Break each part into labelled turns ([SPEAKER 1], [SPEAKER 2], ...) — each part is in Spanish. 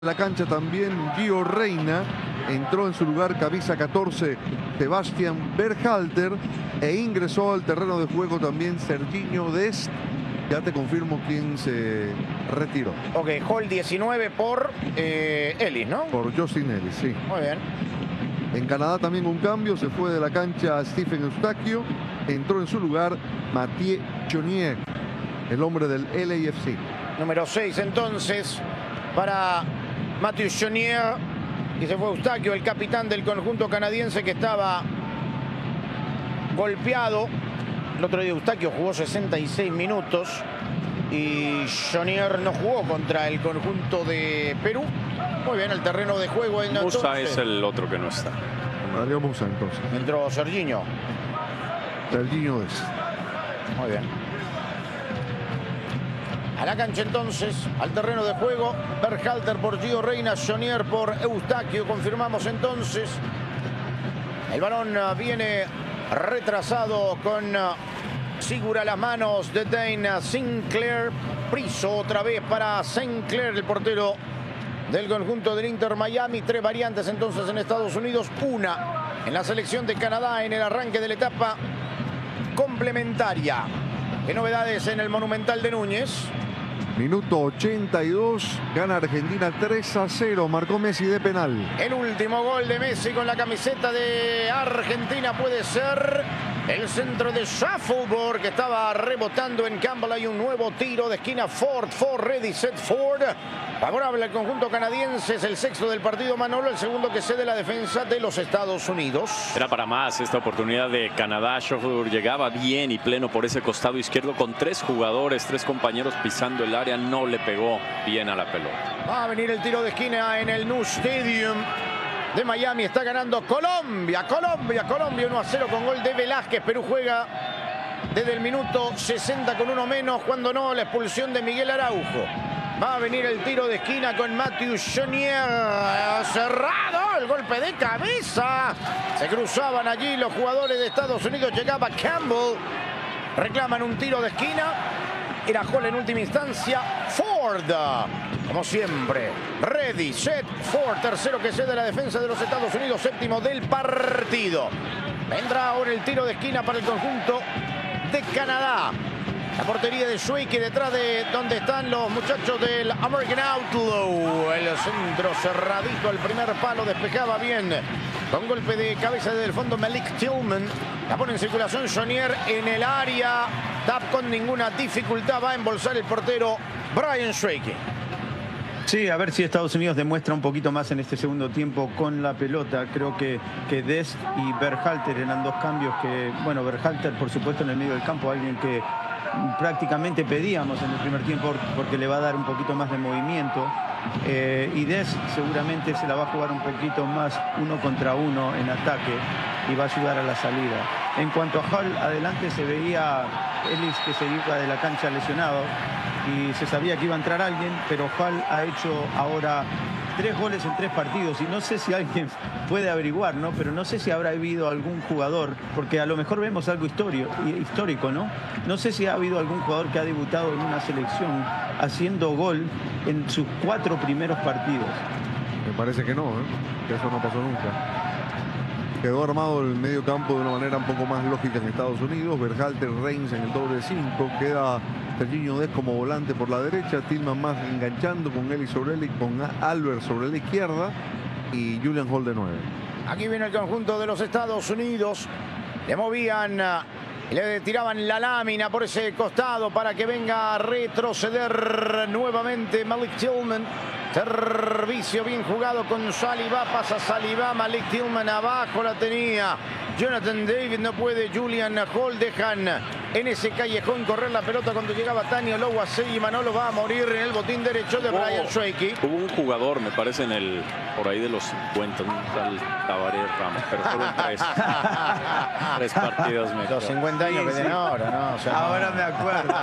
[SPEAKER 1] La cancha también Gio Reyna, entró en su lugar camisa 14 Sebastian Berhalter e ingresó al terreno de juego también Serginho Dest. Ya te confirmo quién se retiró.
[SPEAKER 2] Ok, Hall 19 por Ellis, ¿no?
[SPEAKER 1] Por Justin Ellis, sí.
[SPEAKER 2] Muy bien.
[SPEAKER 1] En Canadá también un cambio, se fue de la cancha Stephen Eustachio, entró en su lugar Mathieu Chonier, el hombre del LAFC.
[SPEAKER 2] Número 6 entonces para Mathieu Chonier, y se fue Eustachio, el capitán del conjunto canadiense que estaba golpeado. El otro día Eustachio jugó 66 minutos y Chonier no jugó contra el conjunto de Perú. Muy bien, el terreno de juego.
[SPEAKER 3] Musa es el otro que no está.
[SPEAKER 1] Mario Musa entonces.
[SPEAKER 2] Entró Serginho.
[SPEAKER 1] Serginho es.
[SPEAKER 2] Muy bien. A la cancha entonces, al terreno de juego, Berhalter por Gio Reyna, Chonier por Eustachio. Confirmamos entonces. El balón viene retrasado con Sigura a las manos de Dane Sinclair. Priso otra vez para Sinclair, el portero del conjunto del Inter Miami. 3 variantes entonces en Estados Unidos, una en la selección de Canadá en el arranque de la etapa complementaria. ¿Qué novedades en el Monumental de Núñez?
[SPEAKER 1] Minuto 82, gana Argentina 3-0, marcó Messi de penal.
[SPEAKER 2] El último gol de Messi con la camiseta de Argentina puede ser el centro de Shuffleboard, que estaba rebotando en Campbell. Hay un nuevo tiro de esquina. Ford, ready, set, Ford. Favorable al conjunto canadiense, es el sexto del partido, Manolo, el segundo que cede la defensa de los Estados Unidos.
[SPEAKER 3] Era para más esta oportunidad de Canadá. Shuffleboard llegaba bien y pleno por ese costado izquierdo con 3 jugadores, 3 compañeros pisando el área. No le pegó bien a la pelota.
[SPEAKER 2] Va a venir el tiro de esquina en el New Stadium de Miami. Está ganando Colombia 1-0 con gol de Velázquez. Perú juega desde el minuto 60 con uno menos, cuando no la expulsión de Miguel Araujo. Va a venir el tiro de esquina con Mathieu Chonier. Cerrado, el golpe de cabeza. Se cruzaban allí los jugadores de Estados Unidos. Llegaba Campbell. Reclaman un tiro de esquina. Era Hall en última instancia. Ford, como siempre. Ready, set, Ford. Tercero que cede la defensa de los Estados Unidos. Séptimo del partido. Vendrá ahora el tiro de esquina para el conjunto de Canadá. La portería de Schweike, detrás de donde están los muchachos del American Outlaw. El centro cerradito al primer palo, despejaba bien. Con golpe de cabeza desde el fondo Malik Tillman. La pone en circulación Chonier en el área. Tap con ninguna dificultad. Va a embolsar el portero Brian Schweike.
[SPEAKER 4] Sí, a ver si Estados Unidos demuestra un poquito más en este segundo tiempo con la pelota. Creo que Dest y Berhalter eran 2 cambios que, bueno, Berhalter por supuesto en el medio del campo, alguien que prácticamente pedíamos en el primer tiempo porque le va a dar un poquito más de movimiento. Y Dest seguramente se la va a jugar un poquito más 1 contra 1 en ataque y va a ayudar a la salida. En cuanto a Hall, adelante se veía Ellis que se iba de la cancha lesionado y se sabía que iba a entrar alguien, pero Hall ha hecho ahora 3 goles en 3 partidos y no sé si alguien puede averiguar, ¿no? Pero no sé si habrá habido algún jugador, porque a lo mejor vemos algo histórico, ¿no? No sé si ha habido algún jugador que ha debutado en una selección haciendo gol en sus 4 primeros partidos.
[SPEAKER 1] Me parece que no, que eso no pasó nunca. Quedó armado el medio campo de una manera un poco más lógica en Estados Unidos. Berhalter, Reigns en el doble 5. Queda Serginho Dest como volante por la derecha. Tillman más enganchando con Ellis sobre él y con Albert sobre la izquierda. Y Julian Hall de 9.
[SPEAKER 2] Aquí viene el conjunto de los Estados Unidos. Le movían, le tiraban la lámina por ese costado para que venga a retroceder nuevamente Malik Tillman. Servicio bien jugado con Saliba, pasa Saliba, Malik Tillman abajo la tenía. Jonathan David no puede, Julian Hall dejan en ese callejón correr la pelota cuando llegaba Tani Oloaze y Manolo va a morir en el botín derecho de Brian Schweike.
[SPEAKER 3] Hubo un jugador, me parece, por ahí de los 50, un tal Tabaré Ramos, pero fueron 3 partidos.
[SPEAKER 2] Los 50 años que tiene ahora, ¿no? O sea,
[SPEAKER 4] ahora me acuerdo.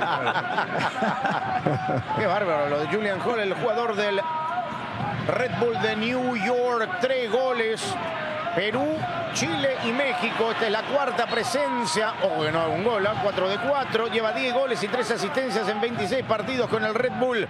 [SPEAKER 2] Qué bárbaro lo de Julian Hall, el jugador del Red Bull de New York. 3 goles. Perú, Chile y México. Esta es la 4ª presencia. Ojo que no haga un gol, 4 de 4. Lleva 10 goles y 3 asistencias en 26 partidos con el Red Bull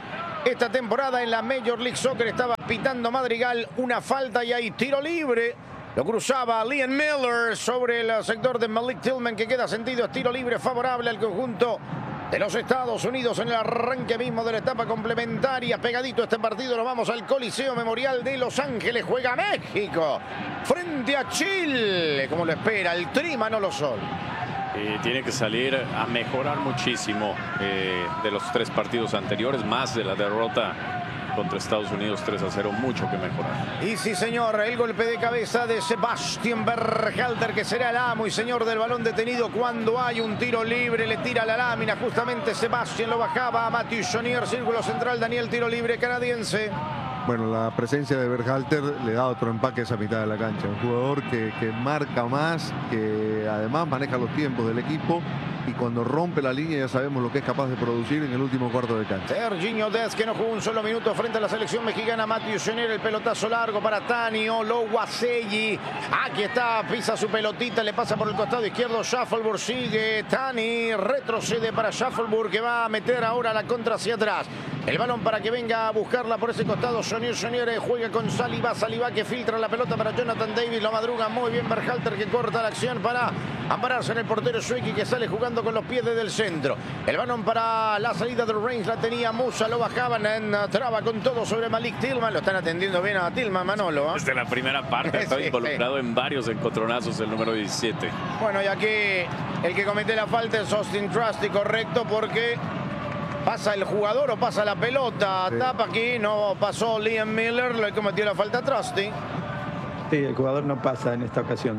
[SPEAKER 2] esta temporada en la Major League Soccer. Estaba pitando Madrigal una falta y hay tiro libre. Lo cruzaba Liam Miller sobre el sector de Malik Tillman, que queda sentido. Es tiro libre favorable al conjunto de los Estados Unidos en el arranque mismo de la etapa complementaria. Pegadito este partido, nos vamos al Coliseo Memorial de Los Ángeles. Juega México frente a Chile, como lo espera el Tri Manolo Sol.
[SPEAKER 3] Tiene que salir a mejorar muchísimo de los 3 partidos anteriores, más de la derrota contra Estados Unidos 3-0, mucho que mejorar.
[SPEAKER 2] Y sí, señor, el golpe de cabeza de Sebastian Berhalter, que será el amo y señor del balón detenido cuando hay un tiro libre. Le tira la lámina, justamente Sebastian lo bajaba a Matthew Chonier, círculo central, Daniel, tiro libre canadiense.
[SPEAKER 1] Bueno, la presencia de Berhalter le da otro empaque a esa mitad de la cancha. Un jugador que marca más, que además maneja los tiempos del equipo, y cuando rompe la línea ya sabemos lo que es capaz de producir en el último cuarto de cancha.
[SPEAKER 2] Serginho Dest, que no jugó un solo minuto frente a la selección mexicana. Matthew Chonier, el pelotazo largo para Tani Olowaseyi. Aquí está, pisa su pelotita, le pasa por el costado izquierdo. Shuffleburg sigue, Tani retrocede para Shuffleburg, que va a meter ahora la contra hacia atrás. El balón para que venga a buscarla por ese costado. Chonier juega con Saliba que filtra la pelota para Jonathan Davis. Lo madruga muy bien Berhalter, que corta la acción para ampararse en el portero Sueki, que sale jugando con los pies desde el centro. El balón para la salida del Reigns la tenía Musa, lo bajaban, entraba con todo sobre Malik Tillman. Lo están atendiendo bien a Tillman, Manolo.
[SPEAKER 3] Desde la primera parte está involucrado en varios encontronazos el número 17.
[SPEAKER 2] Bueno, y aquí el que comete la falta es Austin Trusty, correcto, porque pasa el jugador o pasa la pelota. Sí. Tapa aquí, no pasó Liam Miller, le cometió la falta a Trusty.
[SPEAKER 4] Sí, el jugador no pasa en esta ocasión.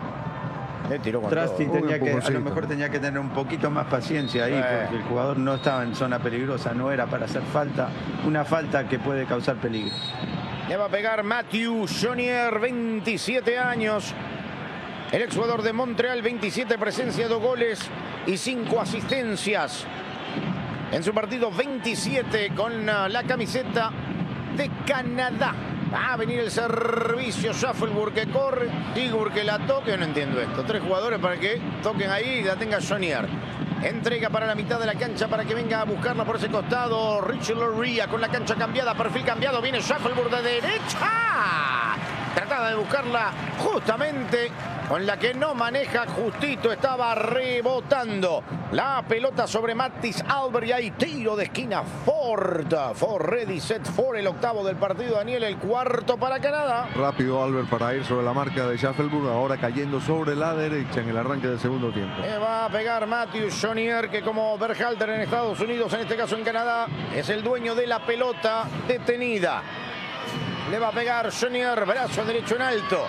[SPEAKER 4] Trusty tenía que, a lo mejor tenía que tener un poquito más paciencia ahí, porque el jugador no estaba en zona peligrosa, no era para hacer falta, una falta que puede causar peligro.
[SPEAKER 2] Le va a pegar Matthew Chonier, 27 años. El exjugador de Montreal, 27 presencias, 2 goles y 5 asistencias. En su partido 27 con la camiseta de Canadá. Va a venir el servicio. Shuffleburg que corre, Sigur que la toque. No entiendo esto. 3 jugadores para que toquen ahí y la tenga Chonier. Entrega para la mitad de la cancha para que venga a buscarla por ese costado. Richie Loria con la cancha cambiada, perfil cambiado. Viene Shuffleburg de derecha. Trataba de buscarla justamente con la que no maneja justito. Estaba rebotando la pelota sobre Matthijs Albert y hay tiro de esquina. Ford ready, set for, el octavo del partido, Daniel, el cuarto para Canadá.
[SPEAKER 1] Rápido Albert para ir sobre la marca de Shuffleburg, ahora cayendo sobre la derecha en el arranque del segundo tiempo.
[SPEAKER 2] Va a pegar Matthew Chonier, que como Berhalter en Estados Unidos, en este caso en Canadá, es el dueño de la pelota detenida. Le va a pegar Chonier, brazo derecho en alto.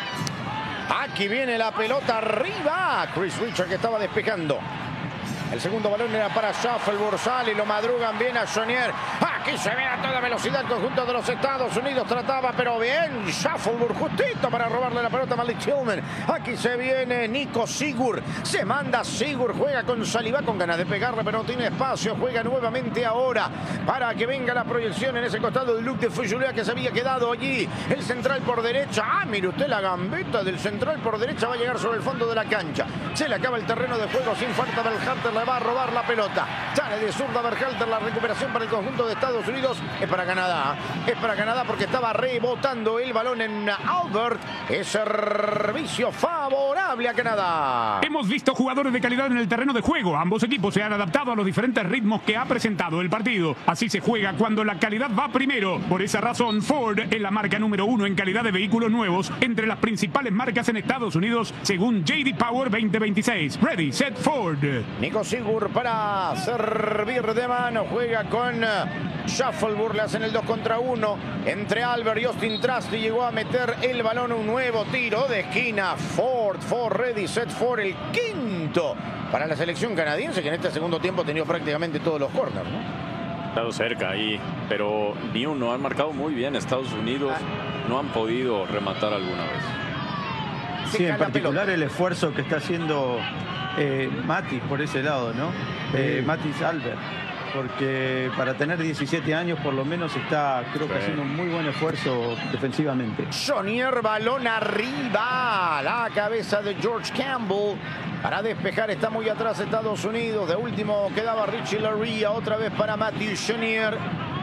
[SPEAKER 2] Aquí viene la pelota arriba. Chris Richard, que estaba despejando. El segundo balón era para Shuffleburg, sale, lo madrugan bien a Chonier. Aquí se ve a toda velocidad el conjunto de los Estados Unidos. Trataba, pero bien, Shuffleburg justito para robarle la pelota a Malik Tillman. Aquí se viene Nico Sigur. Se manda Sigur, juega con Saliba con ganas de pegarle, pero no tiene espacio. Juega nuevamente ahora para que venga la proyección en ese costado de Luc de Fougeoula, que se había quedado allí. El central por derecha. Mire usted la gambeta del central por derecha. Va a llegar sobre el fondo de la cancha. Se le acaba el terreno de juego sin falta. Berhalter le va a robar la pelota. Sale de zurda Berhalter, la recuperación para el conjunto de Estados Unidos. Es para Canadá. Es para Canadá porque estaba rebotando el balón en Albert. Es servicio favorable a Canadá.
[SPEAKER 5] Hemos visto jugadores de calidad en el terreno de juego. Ambos equipos se han adaptado a los diferentes ritmos que ha presentado el partido. Así se juega cuando la calidad va primero. Por esa razón, Ford es la marca número 1 en calidad de vehículos nuevos entre las principales marcas en Estados Unidos, según J.D. Power 2026. Ready, set, Ford.
[SPEAKER 2] Nico Sigur para servir de mano. Juega con Shuffleburg, le hacen el 2 contra 1 entre Albert y Austin Trusty. Llegó a meter el balón, un nuevo tiro de esquina. Ford ready, set for, el quinto para la selección canadiense, que en este segundo tiempo ha tenido prácticamente todos los corners, ¿no?
[SPEAKER 3] Ha estado cerca ahí, pero ni uno. Han marcado muy bien Estados Unidos. No han podido rematar alguna vez.
[SPEAKER 4] Sí, en particular el esfuerzo que está haciendo Matthijs por ese lado, ¿no? Matthijs Albert, porque para tener 17 años por lo menos está, creo que haciendo un muy buen esfuerzo defensivamente.
[SPEAKER 2] Chonier, balón arriba, la cabeza de George Campbell para despejar. Está muy atrás Estados Unidos. De último quedaba Richie Loria, otra vez para Matthew Chonier.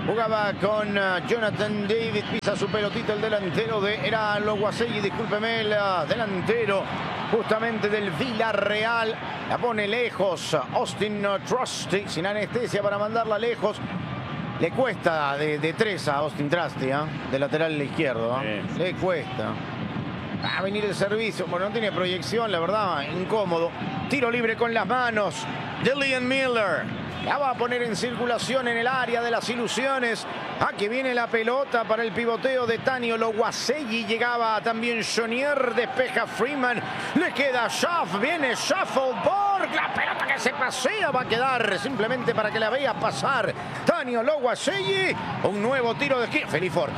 [SPEAKER 2] Jugaba con Jonathan David, pisa su pelotita el delantero era Loguaselli, discúlpeme, el delantero justamente del Villarreal. La pone lejos Austin Trusty, sin anestesia para mandarla lejos. Le cuesta de tres a Austin Trusty, de lateral izquierdo. Le cuesta. Va a venir el servicio. Bueno, no tiene proyección, la verdad, incómodo. Tiro libre con las manos. Dillian Miller. La va a poner en circulación en el área de las ilusiones. Aquí viene la pelota para el pivoteo de Tanio Loguaselli. Llegaba también Jonier, despeja Freeman. Le queda Schaff, viene Shuffleborg. La pelota que se pasea va a quedar simplemente para que la vea pasar Tanio Loguaselli. Un nuevo tiro de esquina. Feliz Ford.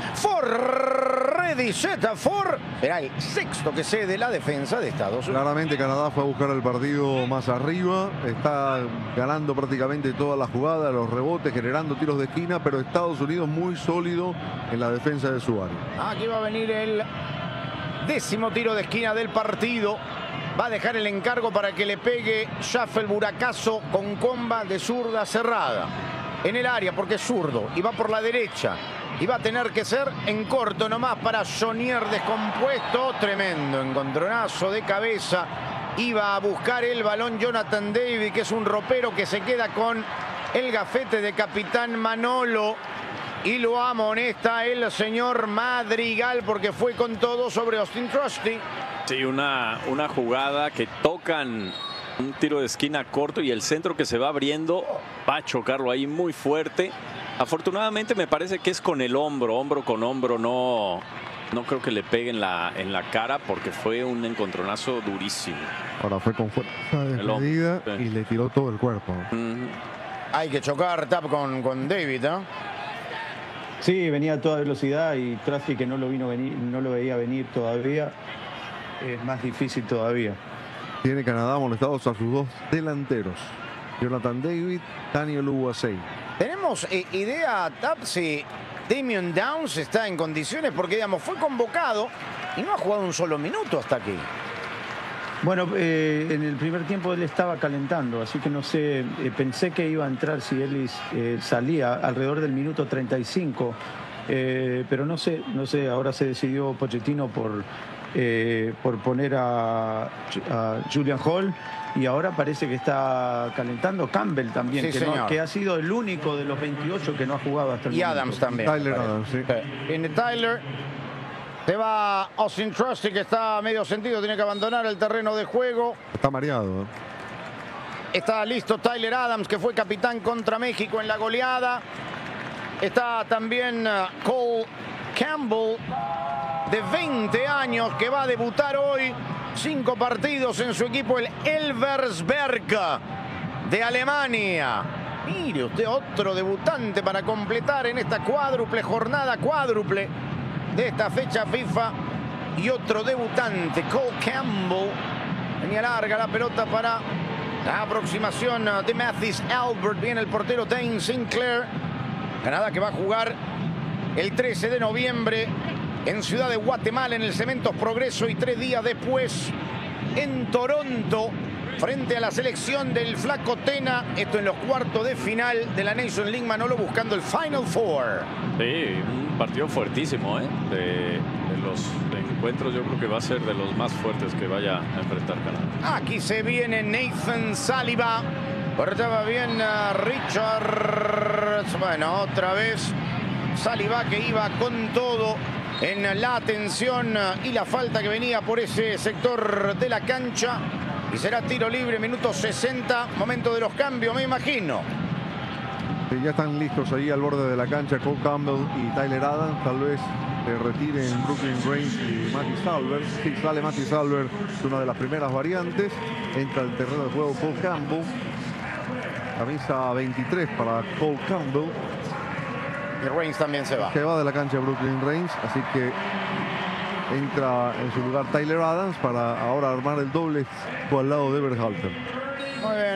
[SPEAKER 2] Ready, set, Ford. Será el sexto que cede la defensa de Estados Unidos.
[SPEAKER 1] Claramente Canadá fue a buscar el partido más arriba. Está ganando prácticamente toda la jugada, los rebotes, generando tiros de esquina, pero Estados Unidos muy sólido en la defensa de su área.
[SPEAKER 2] Aquí va a venir el 10º tiro de esquina del partido. Va a dejar el encargo para que le pegue Schaff, buracazo con comba de zurda cerrada. En el área, porque es zurdo, y va por la derecha. Y va a tener que ser en corto nomás para Jonier descompuesto. Tremendo encontronazo de cabeza. Iba a buscar el balón Jonathan David, que es un ropero que se queda con el gafete de capitán Manolo. Y lo amonesta el señor Madrigal porque fue con todo sobre Austin Trusty.
[SPEAKER 3] Sí, una jugada que tocan un tiro de esquina corto y el centro que se va abriendo va a chocarlo ahí muy fuerte. Afortunadamente me parece que es con el hombro con hombro, no creo que le pegue en la cara porque fue un encontronazo durísimo.
[SPEAKER 1] Ahora fue con fuerza desmedida y le tiró todo el cuerpo.
[SPEAKER 2] Hay que chocar tap con David, ¿no?
[SPEAKER 4] Sí, venía a toda velocidad y Trusty, que no lo veía venir todavía, es más difícil todavía.
[SPEAKER 1] Tiene Canadá molestados a sus dos delanteros, Jonathan David, Tanio Loguaselli.
[SPEAKER 2] ¿Tenemos idea, Tap, si Damian Downs está en condiciones? Porque, digamos, fue convocado y no ha jugado un solo minuto hasta aquí.
[SPEAKER 4] Bueno, en el primer tiempo él estaba calentando, así que no sé, pensé que iba a entrar si Ellis salía alrededor del minuto 35, pero no sé, ahora se decidió Pochettino por poner a Julian Hall y ahora parece que está calentando Campbell también,
[SPEAKER 2] sí,
[SPEAKER 4] que ha sido el único de los 28 que no ha jugado hasta el momento.
[SPEAKER 2] Y Adams también.
[SPEAKER 1] Tyler Adams, sí.
[SPEAKER 2] Viene Tyler. Se va Austin Trusty, que está a medio sentido, tiene que abandonar el terreno de juego.
[SPEAKER 1] Está mareado.
[SPEAKER 2] Está listo Tyler Adams, que fue capitán contra México en la goleada. Está también Cole Campbell, de 20 años, que va a debutar hoy. 5 partidos en su equipo, el Elversberg de Alemania. Mire usted, otro debutante para completar en esta jornada cuádruple de esta fecha FIFA. Y otro debutante, Cole Campbell. Venía larga la pelota para la aproximación de Mathis Albert. Viene el portero Dane Sinclair. Canadá que va a jugar el 13 de noviembre en Ciudad de Guatemala, en el Cementos Progreso, y 3 días después en Toronto, frente a la selección del Flaco Tena. Esto en los cuartos de final de la Nations League. Manolo buscando el Final Four.
[SPEAKER 3] Sí, un partido fuertísimo, de los encuentros yo creo que va a ser de los más fuertes que vaya a enfrentar Canadá.
[SPEAKER 2] Aquí se viene Nathan Saliba. Cortaba bien a Richards. Bueno, otra vez Saliba, que iba con todo en la atención y la falta que venía por ese sector de la cancha. Y será tiro libre, minuto 60, momento de los cambios, me imagino.
[SPEAKER 1] Sí, ya están listos ahí al borde de la cancha Cole Campbell y Tyler Adams. Tal vez retiren Brooklyn Reigns y Matty Salver. Sí, sale Matty Salver, es una de las primeras variantes. Entra al terreno de juego Cole Campbell. Camisa 23 para Cole Campbell.
[SPEAKER 2] Y Reigns también se va.
[SPEAKER 1] Que va de la cancha Brooklyn Reigns, así que entra en su lugar Tyler Adams para ahora armar el doble al lado de Berhalter.
[SPEAKER 2] Muy bien.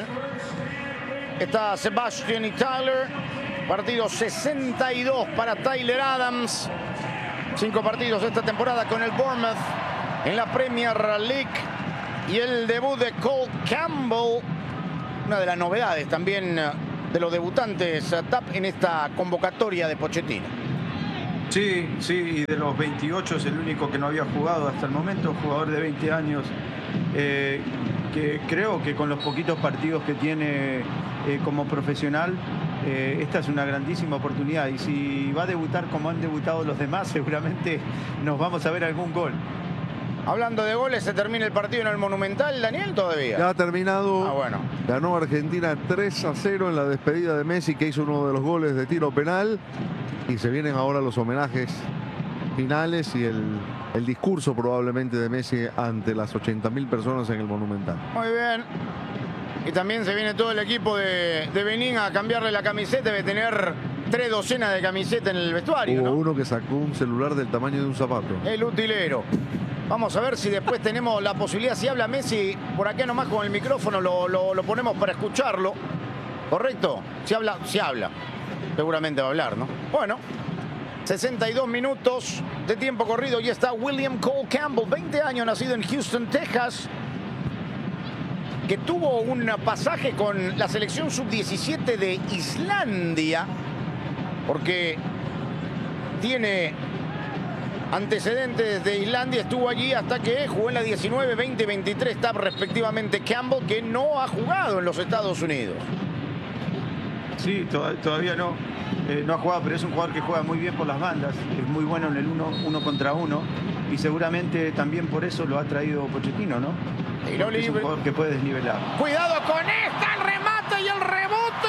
[SPEAKER 2] Está Sebastian y Tyler. Partido 62 para Tyler Adams. 5 partidos esta temporada con el Bournemouth en la Premier League. Y el debut de Cole Campbell, una de las novedades también de los debutantes TAP en esta convocatoria de Pochettino.
[SPEAKER 4] Sí, y de los 28 es el único que no había jugado hasta el momento, jugador de 20 años, que creo que con los poquitos partidos que tiene como profesional, esta es una grandísima oportunidad. Y si va a debutar como han debutado los demás, seguramente nos vamos a ver algún gol.
[SPEAKER 2] Hablando de goles, ¿se termina el partido en el Monumental, Daniel, todavía?
[SPEAKER 1] Ya ha terminado.
[SPEAKER 2] Bueno.
[SPEAKER 1] Ganó Argentina 3-0 en la despedida de Messi, que hizo uno de los goles de tiro penal. Y se vienen ahora los homenajes finales y el discurso probablemente de Messi ante las 80.000 personas en el Monumental.
[SPEAKER 2] Muy bien. Y también se viene todo el equipo de Benín a cambiarle la camiseta. Debe tener 3 docenas de camisetas en el vestuario,
[SPEAKER 1] Hubo
[SPEAKER 2] ¿no?
[SPEAKER 1] uno que sacó un celular del tamaño de un zapato.
[SPEAKER 2] El utilero. Vamos a ver si después tenemos la posibilidad, si habla Messi, por acá nomás con el micrófono lo ponemos para escucharlo. ¿Correcto? Si habla. Seguramente va a hablar, ¿no? Bueno, 62 minutos de tiempo corrido y está William Cole Campbell, 20 años, nacido en Houston, Texas, que tuvo un pasaje con la selección sub-17 de Islandia, porque tiene antecedentes de Islandia, estuvo allí hasta que jugó en la 19, 20 y 23 TAP respectivamente Campbell, que no ha jugado en los Estados Unidos.
[SPEAKER 4] Sí, todavía no. No ha jugado, pero es un jugador que juega muy bien por las bandas. Es muy bueno en el uno contra uno. Y seguramente también por eso lo ha traído Pochettino, ¿no?
[SPEAKER 2] Tiro libre.
[SPEAKER 4] Es un jugador que puede desnivelar.
[SPEAKER 2] Cuidado con esta, el remate y el rebote.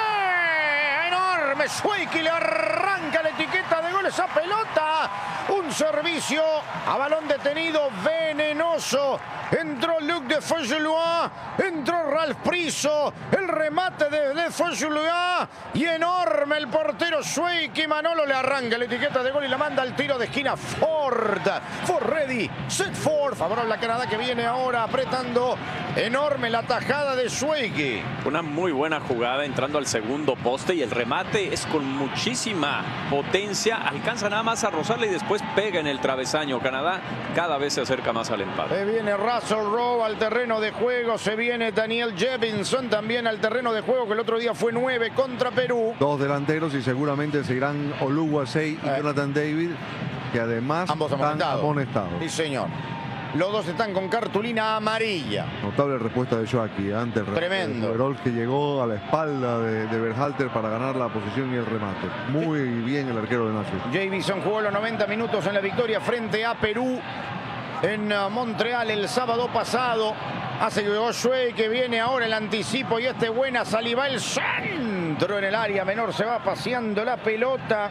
[SPEAKER 2] Enorme. Schweiki le arranca la etiqueta de gol esa pelota. Un servicio a balón detenido venenoso. Entró Luc de Feugelois, entró Ralf Priso, el remate de Feugelois y enorme el portero Schweiki. Manolo le arranca la etiqueta de gol y la manda al tiro de esquina Ford. Ready, set Ford. Favorable a Canadá que viene ahora apretando. Enorme la tajada de Schweiki.
[SPEAKER 3] Una muy buena jugada entrando al segundo poste y el remate es con muchísima potencia. Alcanza nada más a rozarle y después pega en el travesaño. Canadá cada vez se acerca más al empate.
[SPEAKER 2] Viene Russell Rowe al terreno de juego. Se viene Daniel Jevinson también al terreno de juego, que el otro día fue 9 contra Perú.
[SPEAKER 1] Dos delanteros y seguramente se irán Oluwasei y Jonathan David, que además
[SPEAKER 2] Ambos
[SPEAKER 1] están amonestados.
[SPEAKER 2] Sí, señor. Los dos están con cartulina amarilla.
[SPEAKER 1] Notable respuesta de Joaquín ante el
[SPEAKER 2] Tremendo.
[SPEAKER 1] Overall, que llegó a la espalda de Berhalter para ganar la posición y el remate. Muy bien el arquero de Nashville.
[SPEAKER 2] Jevinson jugó los 90 minutos en la victoria frente a Perú en Montreal el sábado pasado. Hace Josué, que viene ahora el anticipo y buena saliva, el centro en el área menor, se va paseando la pelota.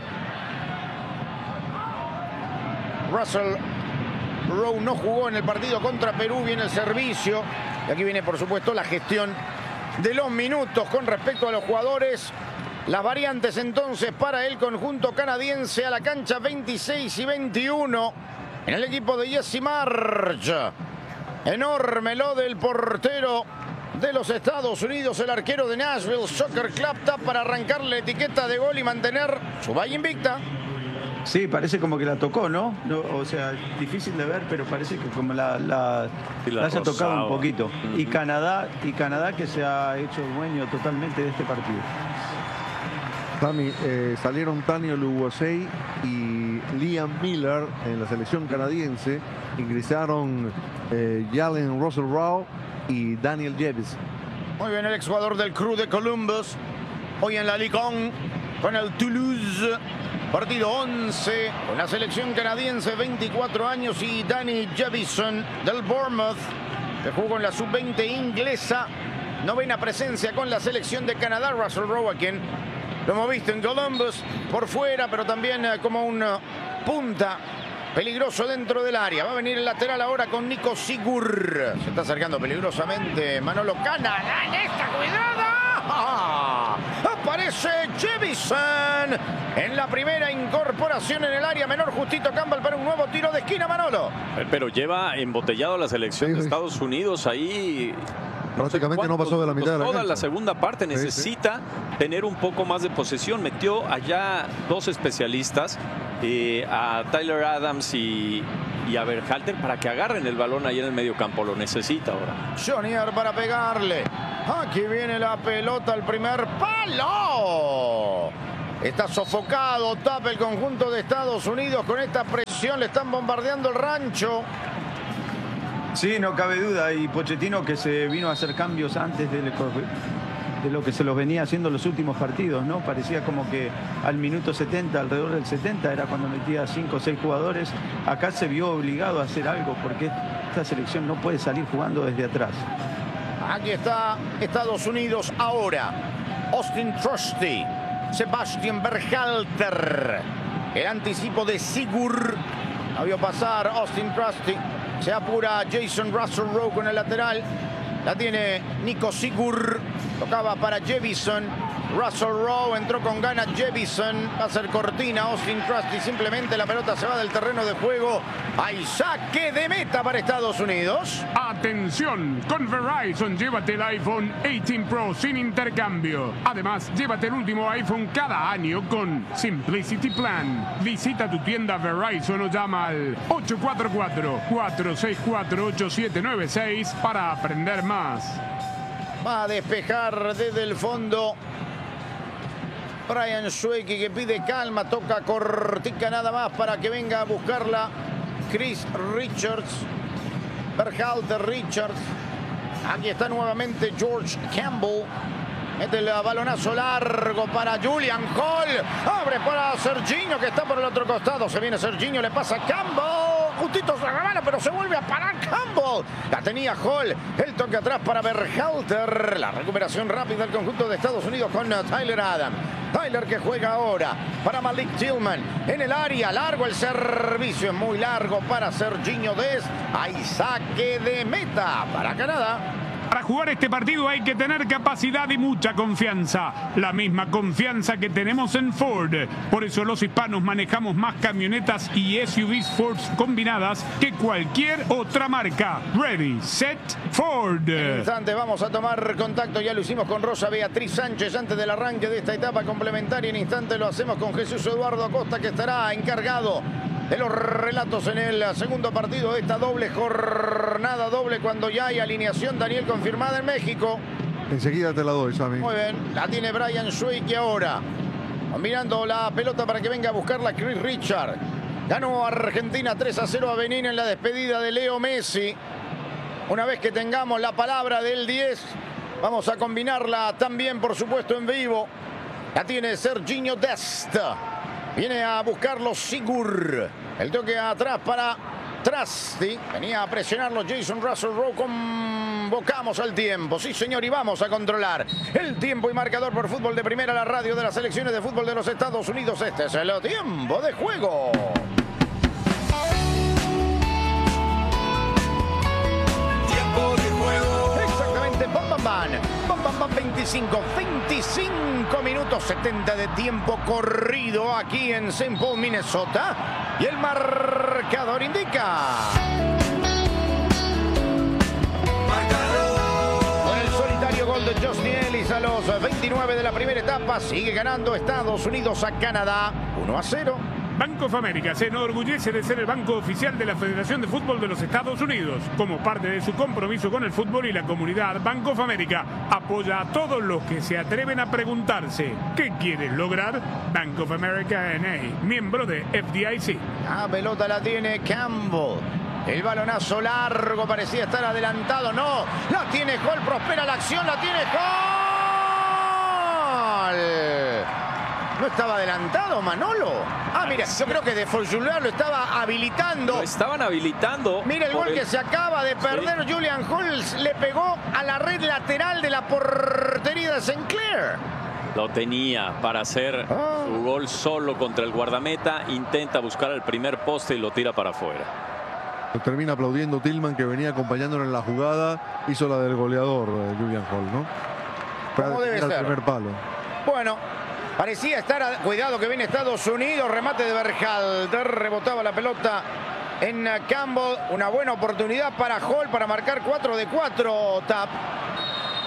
[SPEAKER 2] Russell Rowe no jugó en el partido contra Perú, viene el servicio y aquí viene por supuesto la gestión de los minutos con respecto a los jugadores. Las variantes entonces para el conjunto canadiense a la cancha 26 y 21 en el equipo de Jesse Marsch. Enorme lo del portero de los Estados Unidos, el arquero de Nashville Soccer Club, para arrancar la etiqueta de gol y mantener su valla invicta.
[SPEAKER 4] Sí, parece como que la tocó, ¿no? O sea, difícil de ver, pero parece que como la haya tocado un poquito. Y Canadá que se ha hecho dueño totalmente de este partido.
[SPEAKER 1] Tami, salieron Tani Oluwasei y Liam Miller en la selección canadiense. Ingresaron Jalen Russell Rowe y Daniel Jevis.
[SPEAKER 2] Muy bien, el exjugador del Crew de Columbus. Hoy en la Ligue 1 con el Toulouse. Partido 11 con la selección canadiense, 24 años, y Danny Jevison del Bournemouth, que jugó en la sub-20 inglesa. Novena presencia con la selección de Canadá. Russell Rowe, a quien lo hemos visto en Columbus por fuera, pero también como un punta peligroso dentro del área. Va a venir el lateral ahora con Nico Sigur. Se está acercando peligrosamente Manolo Canadá en esta cuidada. Aparece Jevison en la primera incorporación en el área menor. Justito Campbell para un nuevo tiro de esquina, Manolo.
[SPEAKER 3] Pero lleva embotellado la selección de Estados Unidos ahí.
[SPEAKER 1] Prácticamente no pasó de la mitad de la
[SPEAKER 3] Toda
[SPEAKER 1] cancha.
[SPEAKER 3] la segunda parte necesita tener un poco más de posesión. Metió allá dos especialistas, a Tyler Adams y a Berhalter, para que agarren el balón ahí en el medio campo. Lo necesita ahora.
[SPEAKER 2] Jonier para pegarle. Aquí viene la pelota al primer palo. Está sofocado Tap el conjunto de Estados Unidos con esta presión. Le están bombardeando el rancho.
[SPEAKER 4] Sí, no cabe duda. Y Pochettino, que se vino a hacer cambios antes de lo que se los venía haciendo los últimos partidos, ¿no? Parecía como que al minuto 70, alrededor del 70, era cuando metía 5 o 6 jugadores. Acá se vio obligado a hacer algo porque esta selección no puede salir jugando desde atrás.
[SPEAKER 2] Aquí está Estados Unidos ahora. Austin Trusty, Sebastian Berhalter. El anticipo de Sigur. La vio pasar Austin Trusty. Se apura Jason Russell Rowe con el lateral. La tiene Nico Sigur. Tocaba para Jevison. Russell Rowe entró con ganas. Jevison va a ser cortina. Austin Trusty simplemente la pelota se va del terreno de juego. Hay saque de meta para Estados Unidos.
[SPEAKER 5] Atención, con Verizon llévate el iPhone 18 Pro sin intercambio. Además, llévate el último iPhone cada año con Simplicity Plan. Visita tu tienda Verizon o llama al 844-464-8796 para aprender más.
[SPEAKER 2] Va a despejar desde el fondo Brian Schweiky, que pide calma, toca cortica nada más para que venga a buscarla Chris Richards. Berhalter, Richards. Aquí está nuevamente George Campbell. Mete el balonazo largo para Julian Hall. Abre para Serginho, que está por el otro costado. Se viene Serginho, le pasa a Campbell. Justito se remana, pero se vuelve a parar Campbell. La tenía Hall. El toque atrás para Berhalter. La recuperación rápida del conjunto de Estados Unidos con Tyler Adams. Tyler que juega ahora para Malik Tillman. En el área, largo el servicio. Es muy largo para Serginho Dest. Hay saque de meta para Canadá.
[SPEAKER 5] Para jugar este partido hay que tener capacidad y mucha confianza. La misma confianza que tenemos en Ford. Por eso los hispanos manejamos más camionetas y SUVs Ford combinadas que cualquier otra marca. Ready, set, Ford.
[SPEAKER 2] En un instante vamos a tomar contacto. Ya lo hicimos con Rosa Beatriz Sánchez antes del arranque de esta etapa complementaria. En instante lo hacemos con Jesús Eduardo Acosta, que estará encargado de los relatos en el segundo partido de esta doble jornada doble, cuando ya hay alineación, Daniel, confirmada en México.
[SPEAKER 1] Enseguida te la doy, Sammy.
[SPEAKER 2] Muy bien, la tiene Brian Schweiky ahora. Mirando la pelota para que venga a buscarla Chris Richard. Ganó Argentina 3-0 a Benín en la despedida de Leo Messi. Una vez que tengamos la palabra del 10, vamos a combinarla también, por supuesto, en vivo. La tiene Serginho Dest. Viene a buscarlo Sigur. El toque atrás para Trusty. Venía a presionarlo Jason Russell Rowe. Convocamos al tiempo. Sí, señor, y vamos a controlar el tiempo y marcador por Fútbol de Primera, la radio de las selecciones de fútbol de los Estados Unidos. Este es el tiempo de juego.
[SPEAKER 6] Tiempo de juego.
[SPEAKER 2] Exactamente, bam, bam, bam. Bam, bam, bam, 25 minutos 70 de tiempo corrido aquí en St. Paul, Minnesota. Y el marcador indica... Con el solitario gol de Justin Ellis a los 29 de la primera etapa, sigue ganando Estados Unidos a Canadá 1-0.
[SPEAKER 5] Bank of America se enorgullece de ser el banco oficial de la Federación de Fútbol de los Estados Unidos. Como parte de su compromiso con el fútbol y la comunidad, Bank of America apoya a todos los que se atreven a preguntarse ¿qué quieres lograr? Bank of America N.A., miembro de FDIC.
[SPEAKER 2] La pelota la tiene Campbell. El balonazo largo, parecía estar adelantado. No, la tiene Hall, prospera la acción, la tiene Hall. ¿No estaba adelantado Manolo? Ah, mira, yo creo que de Forjuliar lo estaba habilitando.
[SPEAKER 3] Lo estaban habilitando.
[SPEAKER 2] Mira el gol que se acaba de perder. Sí. Julian Hall le pegó a la red lateral de la portería de Sinclair.
[SPEAKER 3] Lo tenía para hacer su gol solo contra el guardameta. Intenta buscar el primer poste y lo tira para afuera.
[SPEAKER 1] Lo termina aplaudiendo Tillman, que venía acompañándolo en la jugada. Hizo la del goleador, Julian Hall, ¿no?
[SPEAKER 2] ¿Cómo debe ser?
[SPEAKER 1] El primer palo.
[SPEAKER 2] Bueno, parecía estar... Cuidado que viene Estados Unidos. Remate de Berhalter. Rebotaba la pelota en Campbell. Una buena oportunidad para Hall para marcar 4 de 4. Tap.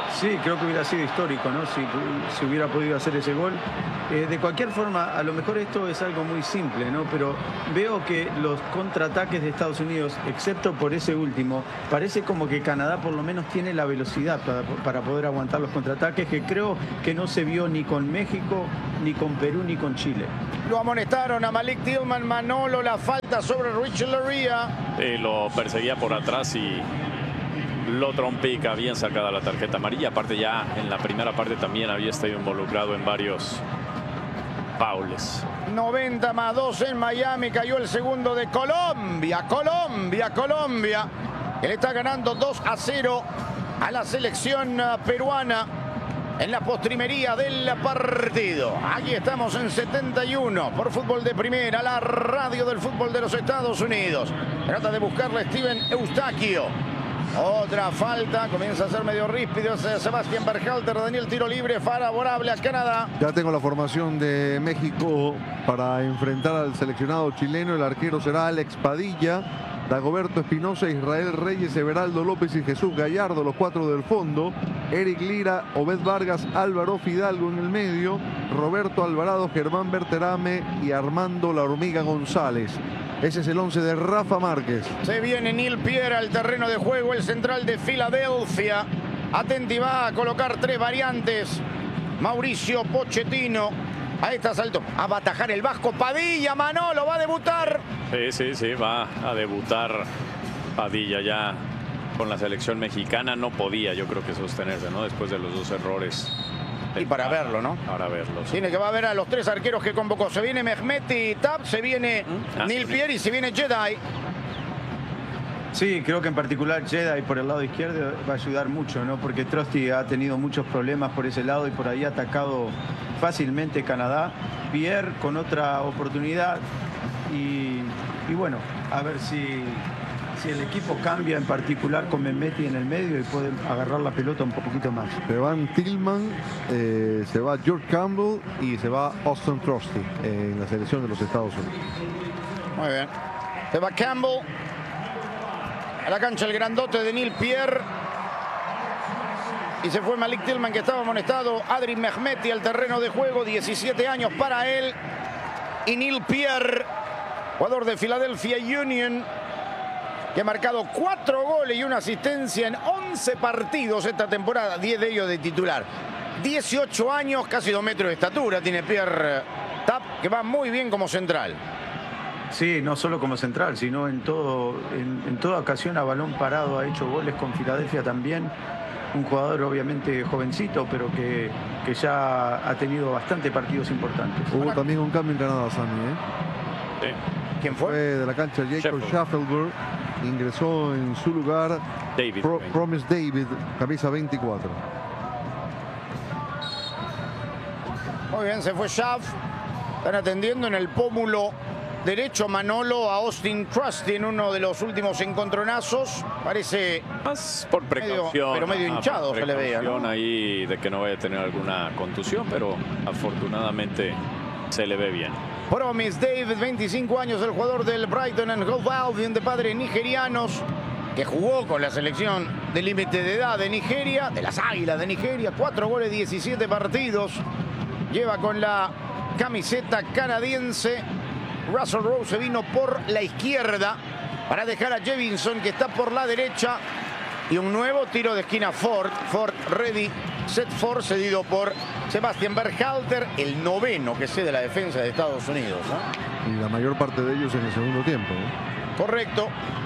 [SPEAKER 4] Sí, creo que hubiera sido histórico, ¿no? Si hubiera podido hacer ese gol. De cualquier forma, a lo mejor esto es algo muy simple, ¿no? Pero veo que los contraataques de Estados Unidos, excepto por ese último, parece como que Canadá por lo menos tiene la velocidad para poder aguantar los contraataques, que creo que no se vio ni con México, ni con Perú, ni con Chile.
[SPEAKER 2] Lo amonestaron a Malik Tillman. Manolo, la falta sobre Richard Laryea.
[SPEAKER 3] Lo perseguía por atrás y lo trompica. Bien sacada la tarjeta amarilla. Aparte, ya en la primera parte también había estado involucrado en varios faules.
[SPEAKER 2] 90+2 en Miami. Cayó el segundo de Colombia. Colombia. Que le está ganando 2-0 a la selección peruana en la postrimería del partido. Aquí estamos en 71 por Fútbol de Primera, la radio del fútbol de los Estados Unidos. Trata de buscarle Steven Eustaquio. Otra falta, comienza a ser medio ríspido Sebastián Berhalter. Daniel, tiro libre favorable a Canadá.
[SPEAKER 1] Ya tengo la formación de México para enfrentar al seleccionado chileno. El arquero será Alex Padilla, Dagoberto Espinosa, Israel Reyes, Everaldo López y Jesús Gallardo, los 4 del fondo. Eric Lira, Obed Vargas, Álvaro Fidalgo en el medio. Roberto Alvarado, Germán Berterame y Armando La Hormiga González. Ese es el 11 de Rafa Márquez.
[SPEAKER 2] Se viene Neil Pierre al terreno de juego, el central de Filadelfia. Atenti, va a colocar 3 variantes. Mauricio Pochettino. A estas alturas va a atajar el vasco Padilla. Manolo va a debutar.
[SPEAKER 3] Sí, va a debutar Padilla ya con la selección mexicana. No podía, yo creo que sostenerse, ¿no? Después de los 2 errores.
[SPEAKER 2] Y para verlo, ¿no?
[SPEAKER 3] Para verlo. Sí.
[SPEAKER 2] Tiene que va a ver a los 3 arqueros que convocó. Se viene Mehmeti Tab, se viene Neil Pierre y se viene Jedi.
[SPEAKER 4] Sí, creo que en particular Jedi por el lado izquierdo va a ayudar mucho, ¿no? Porque Trosty ha tenido muchos problemas por ese lado y por ahí ha atacado fácilmente Canadá. Pierre con otra oportunidad y bueno, a ver si el equipo cambia, en particular con Mehmeti en el medio y puede agarrar la pelota un poquito más.
[SPEAKER 1] Se van Tillman, se va George Campbell y se va Austin Trusty en la selección de los Estados Unidos.
[SPEAKER 2] Muy bien. Se va Campbell. A la cancha el grandote de Neil Pierre. Y se fue Malik Tillman, que estaba amonestado. Adri Mehmeti al terreno de juego. 17 años para él. Y Neil Pierre, jugador de Philadelphia Union, que ha marcado 4 goles y 1 asistencia en 11 partidos esta temporada. 10 de ellos de titular. 18 años, casi 2 metros de estatura tiene Pierre Tap, que va muy bien como central.
[SPEAKER 4] Sí, no solo como central, sino en toda ocasión a balón parado ha hecho goles con Filadelfia también. Un jugador obviamente jovencito, pero que ya ha tenido bastante partidos importantes.
[SPEAKER 1] Hubo también un cambio en Canadá, Sammy,
[SPEAKER 3] Sí.
[SPEAKER 2] ¿Quién fue?
[SPEAKER 1] De la cancha Jacob Schaffelberg. Ingresó en su lugar
[SPEAKER 3] David.
[SPEAKER 1] Promise David, camisa 24.
[SPEAKER 2] Muy bien, se fue Schaff. Están atendiendo en el pómulo derecho Manolo a Austin Trusty en uno de los últimos encontronazos. Parece
[SPEAKER 3] Más por precaución.
[SPEAKER 2] pero medio hinchado se le veía, ¿no?
[SPEAKER 3] Ahí de que no vaya a tener alguna contusión, pero afortunadamente se le ve bien.
[SPEAKER 2] Promise David, 25 años, el jugador del Brighton and Hove Albion, de padres nigerianos, que jugó con la selección de límite de edad de Nigeria, de las Águilas de Nigeria. 4 goles, 17 partidos. Lleva con la camiseta canadiense. Russell Rose vino por la izquierda para dejar a Jevinson, que está por la derecha. Y un nuevo tiro de esquina Ford ready, set for, cedido por Sebastián Berhalter, el 9º que cede la defensa de Estados Unidos, ¿no?
[SPEAKER 1] Y la mayor parte de ellos en el segundo tiempo, ¿no?
[SPEAKER 2] Correcto.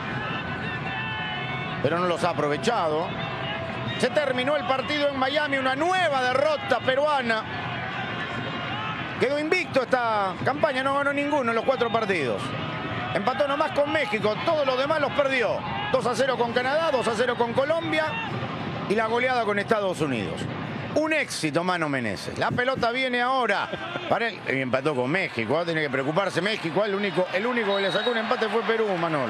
[SPEAKER 2] Pero no los ha aprovechado. Se terminó el partido en Miami, una nueva derrota peruana. Quedó invicto esta campaña, no ganó ninguno en los 4 partidos. Empató nomás con México, todos los demás los perdió. 2-0 con Canadá, 2-0 con Colombia y la goleada con Estados Unidos. Un éxito, Mano Meneses. La pelota viene ahora para él. Y empató con México, tiene que preocuparse México. El único que le sacó un empate fue Perú, Manolo.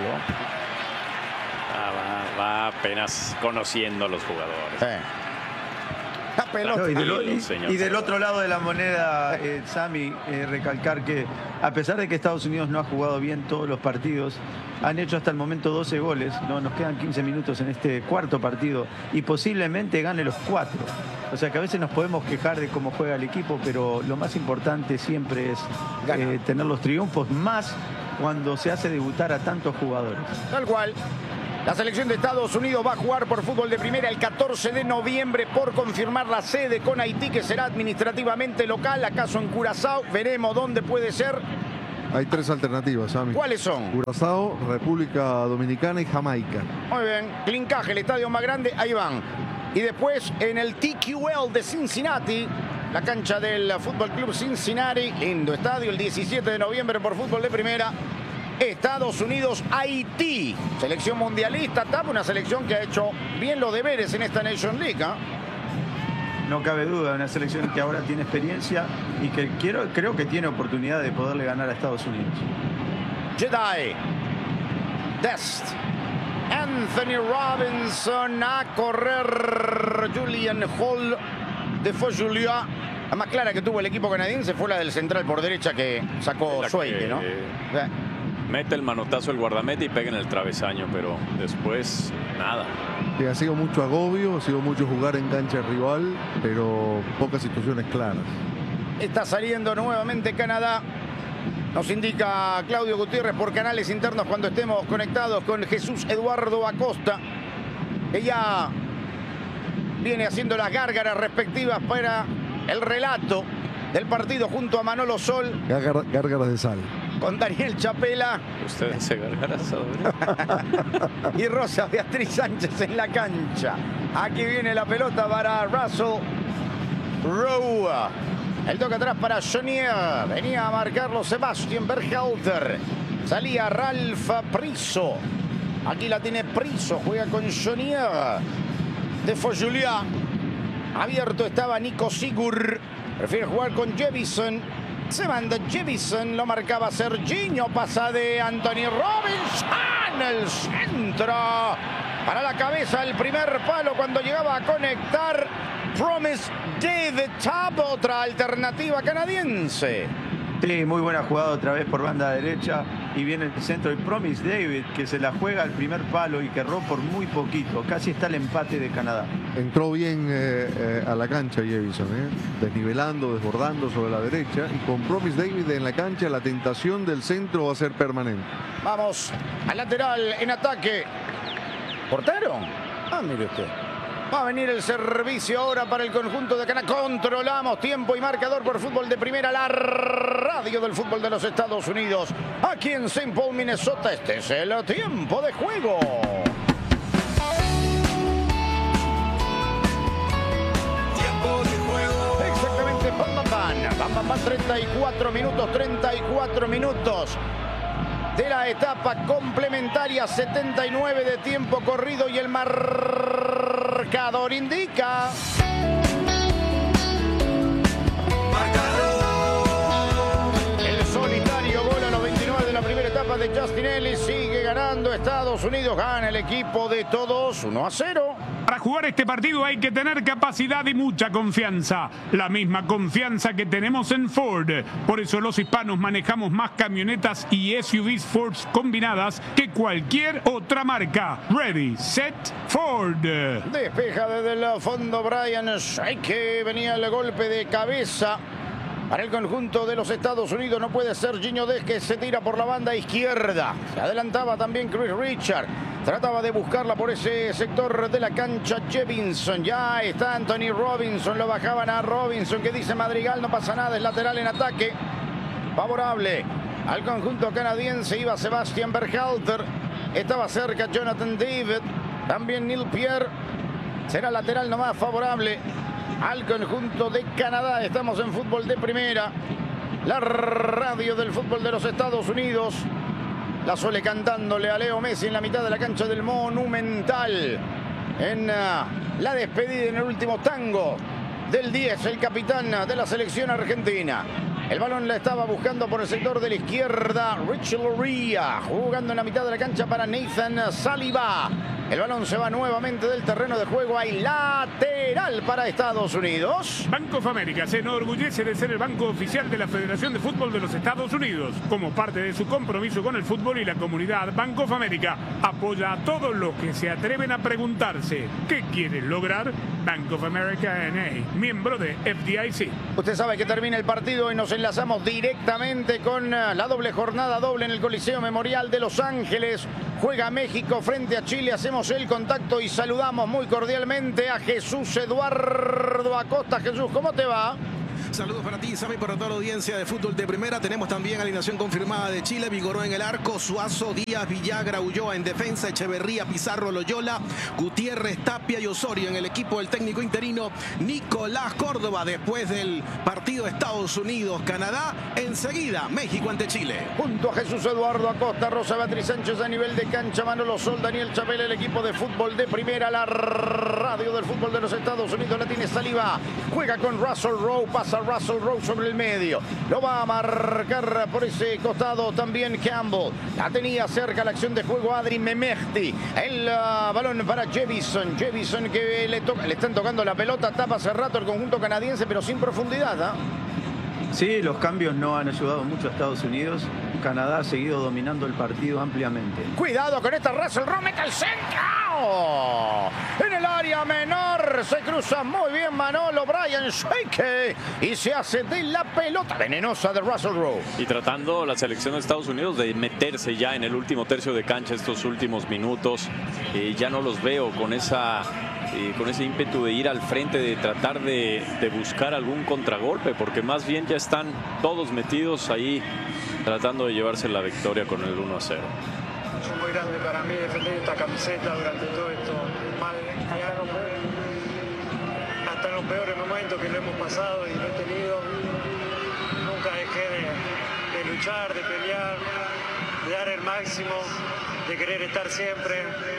[SPEAKER 3] Va apenas conociendo a los jugadores.
[SPEAKER 2] La pelota.
[SPEAKER 4] No,
[SPEAKER 3] Señor.
[SPEAKER 4] y del otro lado de la moneda, Sammy, recalcar que a pesar de que Estados Unidos no ha jugado bien todos los partidos, han hecho hasta el momento 12 goles, ¿no? Nos quedan 15 minutos en este cuarto partido y posiblemente gane los 4. O sea que a veces nos podemos quejar de cómo juega el equipo, pero lo más importante siempre es tener los triunfos, más cuando se hace debutar a tantos jugadores.
[SPEAKER 2] Tal cual. La selección de Estados Unidos va a jugar por fútbol de primera el 14 de noviembre por confirmar la sede con Haití, que será administrativamente local, acaso en Curazao. Veremos dónde puede ser.
[SPEAKER 1] Hay 3 alternativas, Sammy.
[SPEAKER 2] ¿Cuáles son?
[SPEAKER 1] Curazao, República Dominicana y Jamaica.
[SPEAKER 2] Muy bien. Clincaje, el estadio más grande, ahí van. Y después en el TQL de Cincinnati, la cancha del Fútbol Club Cincinnati, lindo estadio, el 17 de noviembre por fútbol de primera. Estados Unidos, Haití, selección mundialista, una selección que ha hecho bien los deberes en esta Nation League, ¿eh?
[SPEAKER 4] No cabe duda, una selección que ahora tiene experiencia y que creo que tiene oportunidad de poderle ganar a Estados Unidos.
[SPEAKER 2] Jedi, Dest, Anthony Robinson, a correr Julian Hall de Fojulia. La más clara que tuvo el equipo canadiense fue la del central por derecha que sacó Sueike, ¿no?
[SPEAKER 3] Mete el manotazo el guardameta y pega en el travesaño, pero después nada.
[SPEAKER 1] Sí, ha sido mucho agobio, ha sido mucho jugar en cancha rival, pero pocas situaciones claras.
[SPEAKER 2] Está saliendo nuevamente Canadá. Nos indica Claudio Gutiérrez por canales internos cuando estemos conectados con Jesús Eduardo Acosta, que ya viene haciendo las gárgaras respectivas para el relato del partido junto a Manolo Sol.
[SPEAKER 1] Gárgaras de sal.
[SPEAKER 2] Con Daniel Chapela.
[SPEAKER 3] Usted hace gárgaras, ¿verdad?
[SPEAKER 2] Y Rosa Beatriz Sánchez en la cancha. Aquí viene la pelota para Russell Rowe. El toque atrás para Chenier. Venía a marcarlo Sebastian Berhalter. Salía Ralph Priso. Aquí la tiene Priso. Juega con Chenier. De Fojulia. Abierto estaba Nico Sigur. Prefiere jugar con Jevison. Se manda Jevison, lo marcaba Serginho, pasa de Anthony Robinson, el centro para la cabeza, el primer palo cuando llegaba a conectar Promise David Tab, otra alternativa canadiense.
[SPEAKER 4] Sí, muy buena jugada otra vez por banda derecha y viene el centro y Promise David, que se la juega al primer palo y que erró por muy poquito, casi está el empate de Canadá.
[SPEAKER 1] Entró bien a la cancha Jevison, desnivelando, desbordando sobre la derecha, y con Promise David en la cancha la tentación del centro va a ser permanente.
[SPEAKER 2] Vamos al lateral en ataque. ¿Portero? Ah, mire usted. Va a venir el servicio ahora para el conjunto de Canadá. Controlamos tiempo y marcador por fútbol de primera. La radio del fútbol de los Estados Unidos. Aquí en St. Paul, Minnesota. Este es el tiempo de juego.
[SPEAKER 6] Tiempo de juego.
[SPEAKER 2] Exactamente. Bam, 34 minutos. De la etapa complementaria, 79 de tiempo corrido y el marcador indica. El solitario gol a los 29 de la primera etapa de Justin Ellis. Sigue ganando Estados Unidos. Gana el equipo de todos 1-0.
[SPEAKER 5] Para jugar este partido hay que tener capacidad y mucha confianza. La misma confianza que tenemos en Ford. Por eso los hispanos manejamos más camionetas y SUVs Ford combinadas que cualquier otra marca. Ready, set, Ford.
[SPEAKER 2] Despeja desde el fondo Brian Shaike. Venía el golpe de cabeza para el conjunto de los Estados Unidos. No puede ser Gino Des, que se tira por la banda izquierda. Se adelantaba también Chris Richard. Trataba de buscarla por ese sector de la cancha Jevison. Ya está Anthony Robinson. Lo bajaban a Robinson, que dice Madrigal. No pasa nada, es lateral en ataque. Favorable al conjunto canadiense. Iba Sebastian Berhalter. Estaba cerca Jonathan David. También Neil Pierre. Será lateral nomás favorable al conjunto de Canadá. Estamos en fútbol de primera. La radio del fútbol de los Estados Unidos. La Sole cantándole a Leo Messi en la mitad de la cancha del Monumental. En la despedida, en el último tango del 10, el capitán de la selección argentina. El balón la estaba buscando por el sector de la izquierda. Rich Loria jugando en la mitad de la cancha para Nathan Saliba. El balón se va nuevamente del terreno de juego. Hay lateral para Estados Unidos.
[SPEAKER 5] Bank of America se enorgullece de ser el banco oficial de la Federación de Fútbol de los Estados Unidos. Como parte de su compromiso con el fútbol y la comunidad, Bank of America apoya a todos los que se atreven a preguntarse ¿qué quieren lograr? Bank of America N.A., miembro de FDIC.
[SPEAKER 2] Usted sabe que termina el partido y nos enlazamos directamente con la doble jornada doble en el Coliseo Memorial de Los Ángeles. Juega México frente a Chile. Hacemos el contacto y saludamos muy cordialmente a Jesús Eduardo Acosta. Jesús, ¿cómo te va?
[SPEAKER 7] Saludos para ti, Sammy, para toda la audiencia de fútbol de primera. Tenemos también alineación confirmada de Chile. Vigoró en el arco, Suazo, Díaz, Villagra, Ulloa en defensa, Echeverría, Pizarro, Loyola, Gutiérrez, Tapia y Osorio en el equipo del técnico interino Nicolás Córdoba. Después del partido Estados Unidos-Canadá, enseguida México ante Chile.
[SPEAKER 2] Junto a Jesús Eduardo Acosta, Rosa Beatriz Sánchez a nivel de cancha, Manolo Sol, Daniel Chapel, el equipo de fútbol de primera, la radio del fútbol de los Estados Unidos la tiene Saliba. Juega con Russell Rowe, pasa Russell Rowe sobre el medio. Lo va a marcar por ese costado también Campbell. La tenía cerca la acción de juego Adri Memehti. El balón para Jevison. Jevison que le están tocando la pelota. Tapa hace rato el conjunto canadiense, pero sin profundidad.
[SPEAKER 4] Sí, los cambios no han ayudado mucho a Estados Unidos. Canadá ha seguido dominando el partido ampliamente.
[SPEAKER 2] Cuidado con esta Russell Rowe, mete el centro. En el área menor se cruza muy bien Manolo Brian Shake y se hace de la pelota venenosa de Russell Rowe.
[SPEAKER 3] Y tratando la selección de Estados Unidos de meterse ya en el último tercio de cancha estos últimos minutos. Ya no los veo con ese ímpetu de ir al frente, de tratar de buscar algún contragolpe, porque más bien ya están todos metidos ahí tratando de llevarse la victoria con el 1-0.
[SPEAKER 8] Es muy grande para mí defender esta camiseta durante todo esto. Hasta en los peores momentos que lo hemos pasado y lo he tenido, nunca dejé de luchar, de pelear, de dar el máximo, de querer estar siempre.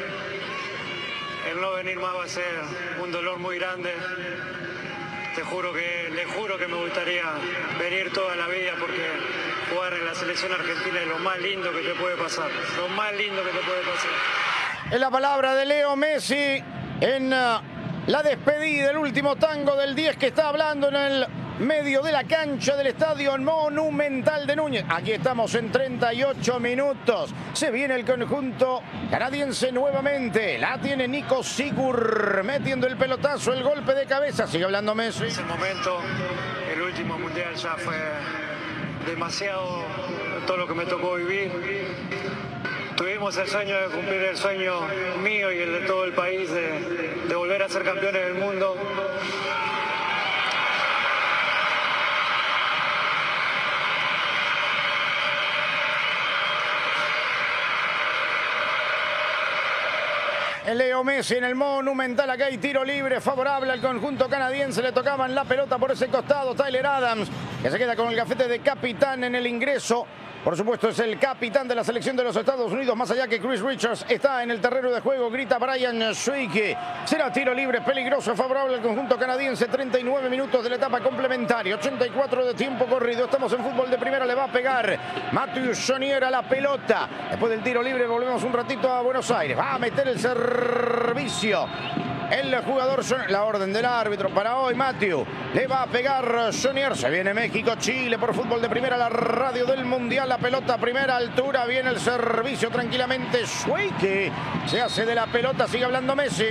[SPEAKER 8] El no venir más va a ser un dolor muy grande. Le juro que me gustaría venir toda la vida porque jugar en la selección argentina es lo más lindo que te puede pasar. Lo más lindo que te puede pasar.
[SPEAKER 2] Es la palabra de Leo Messi en la despedida, el último tango del 10 que está hablando en el medio de la cancha del Estadio Monumental de Núñez. Aquí estamos en 38 minutos. Se viene el conjunto canadiense nuevamente. La tiene Nico Sigur metiendo el pelotazo, el golpe de cabeza. Sigue hablando Messi.
[SPEAKER 8] Ese momento, el último mundial ya fue demasiado todo lo que me tocó vivir. Tuvimos el sueño de cumplir el sueño mío y el de todo el país de volver a ser campeones del mundo.
[SPEAKER 2] Leo Messi en el Monumental. Acá hay tiro libre favorable al conjunto canadiense. Le tocaban la pelota por ese costado. Tyler Adams, que se queda con el gafete de capitán en el ingreso. Por supuesto, es el capitán de la selección de los Estados Unidos. Más allá que Chris Richards está en el terreno de juego, grita Brian Swiecki. Será tiro libre peligroso, favorable al conjunto canadiense. 39 minutos de la etapa complementaria, 84 de tiempo corrido. Estamos en fútbol de primera, le va a pegar Matthew Chonier a la pelota. Después del tiro libre volvemos un ratito a Buenos Aires. Va a meter el servicio el jugador, la orden del árbitro para hoy. Matthew le va a pegar Chonier. Se viene México-Chile por fútbol de primera, la radio del mundial. La pelota a primera altura, viene el servicio tranquilamente. Swiecki se hace de la pelota, sigue hablando Messi.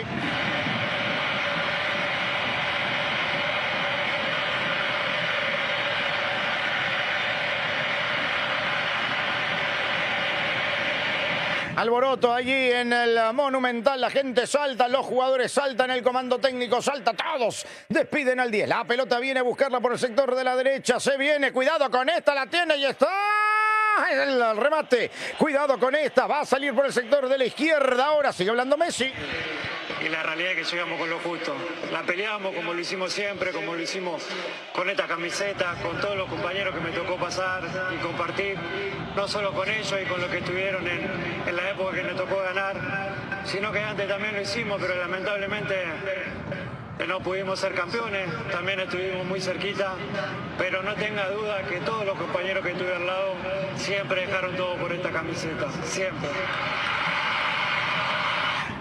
[SPEAKER 2] Alboroto allí en el Monumental, la gente salta, los jugadores saltan, el comando técnico salta, todos despiden al 10. La pelota viene a buscarla por el sector de la derecha, se viene, cuidado con esta, la tiene y está el remate. Cuidado con esta, va a salir por el sector de la izquierda, ahora sigue hablando Messi.
[SPEAKER 8] Y la realidad es que llegamos con lo justo. La peleamos como lo hicimos siempre, como lo hicimos con esta camiseta, con todos los compañeros que me tocó pasar y compartir, no solo con ellos y con los que estuvieron en la época que me tocó ganar, sino que antes también lo hicimos, pero lamentablemente no pudimos ser campeones, también estuvimos muy cerquita, pero no tenga duda que todos los compañeros que estuve al lado siempre dejaron todo por esta camiseta, siempre.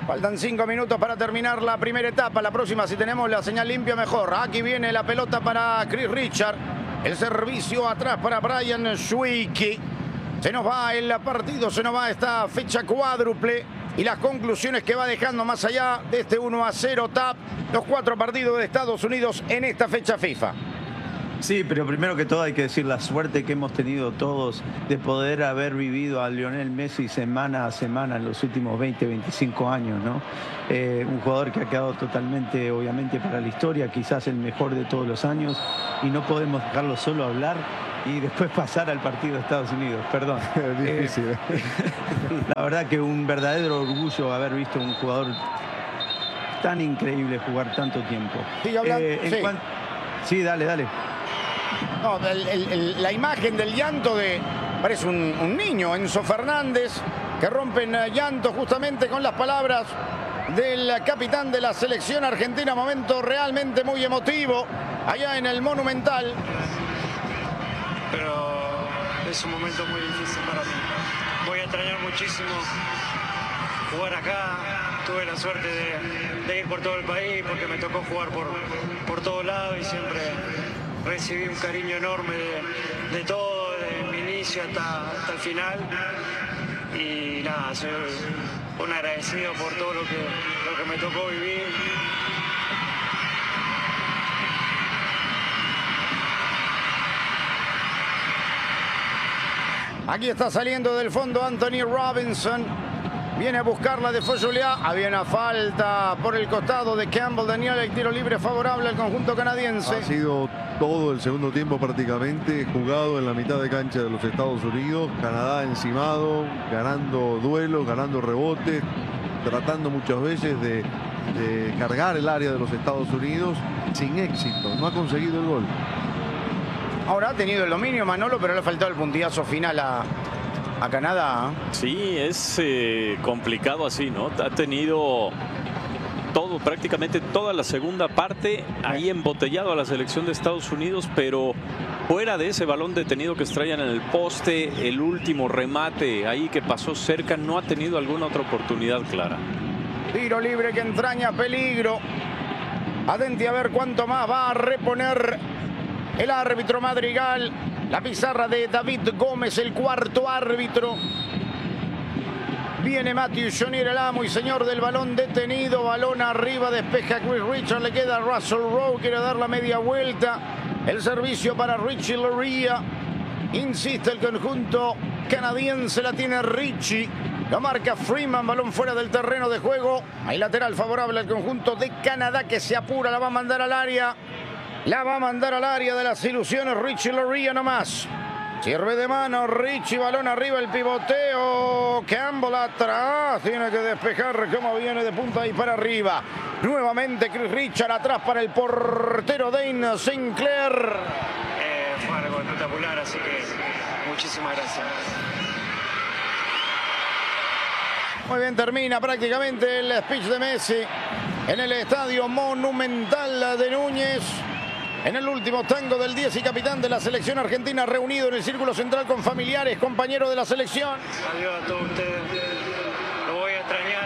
[SPEAKER 2] Faltan 5 minutos para terminar la primera etapa. La próxima, si tenemos la señal limpia, mejor. Aquí viene la pelota para Chris Richard. El servicio atrás para Brian Schwicki. Se nos va el partido, se nos va esta fecha cuádruple. Y las conclusiones que va dejando más allá de este 1-0 TAP. Los 4 partidos de Estados Unidos en esta fecha FIFA.
[SPEAKER 4] Sí, pero primero que todo hay que decir la suerte que hemos tenido todos de poder haber vivido a Lionel Messi semana a semana en los últimos 20, 25 años, ¿no? Un jugador que ha quedado totalmente, obviamente, para la historia, quizás el mejor de todos los años, y no podemos dejarlo solo hablar y después pasar al partido de Estados Unidos, perdón.
[SPEAKER 1] Difícil.
[SPEAKER 4] La verdad que un verdadero orgullo haber visto un jugador tan increíble jugar tanto tiempo.
[SPEAKER 2] Sigue hablando.
[SPEAKER 4] Sí, dale.
[SPEAKER 2] No, la imagen del llanto parece un niño, Enzo Fernández, que rompe en llanto justamente con las palabras del capitán de la selección argentina. Momento realmente muy emotivo allá en el Monumental.
[SPEAKER 8] Pero es un momento muy difícil para mí. Voy a extrañar muchísimo jugar acá. Tuve la suerte de ir por todo el país porque me tocó jugar por todos lados y siempre recibí un cariño enorme de todo, desde mi inicio hasta el final. Y nada, soy un agradecido por todo lo que me tocó vivir.
[SPEAKER 2] Aquí está saliendo del fondo Anthony Robinson. Viene a buscarla de Foyolea. Había una falta por el costado de Campbell Daniel. El tiro libre favorable al conjunto canadiense.
[SPEAKER 1] Ha sido todo el segundo tiempo prácticamente jugado en la mitad de cancha de los Estados Unidos. Canadá encimado, ganando duelos, ganando rebotes, tratando muchas veces de cargar el área de los Estados Unidos sin éxito. No ha conseguido el gol.
[SPEAKER 2] Ahora ha tenido el dominio Manolo, pero le ha faltado el puntillazo final a Canadá.
[SPEAKER 3] Sí, es complicado así, ¿no? Ha tenido prácticamente toda la segunda parte ahí embotellado a la selección de Estados Unidos, pero fuera de ese balón detenido que extraían en el poste, el último remate ahí que pasó cerca, no ha tenido alguna otra oportunidad clara.
[SPEAKER 2] Tiro libre que entraña peligro. Atenti a ver cuánto más va a reponer el árbitro Madrigal. La pizarra de David Gómez, el cuarto árbitro. Viene Matthew Jonier, el amo y señor del balón detenido. Balón arriba, despeja Chris Richard, le queda Russell Rowe, quiere dar la media vuelta. El servicio para Richie Laryea. Insiste el conjunto canadiense, la tiene Richie. Lo marca Freeman, balón fuera del terreno de juego. Hay lateral favorable al conjunto de Canadá que se apura, la va a mandar al área. La va a mandar al área de las ilusiones Richie Laryea nomás. Sirve de mano Richie, balón arriba, el pivoteo. Campbell atrás, tiene que despejar como viene de punta ahí para arriba. Nuevamente Chris Richard atrás para el portero Dane Sinclair.
[SPEAKER 8] Fue algo espectacular, así que muchísimas gracias.
[SPEAKER 2] Muy bien, termina prácticamente el speech de Messi en el estadio Monumental de Núñez. En el último tango del 10 y capitán de la selección argentina, reunido en el círculo central con familiares, compañeros de la selección.
[SPEAKER 8] Adiós a todos ustedes. Lo voy a extrañar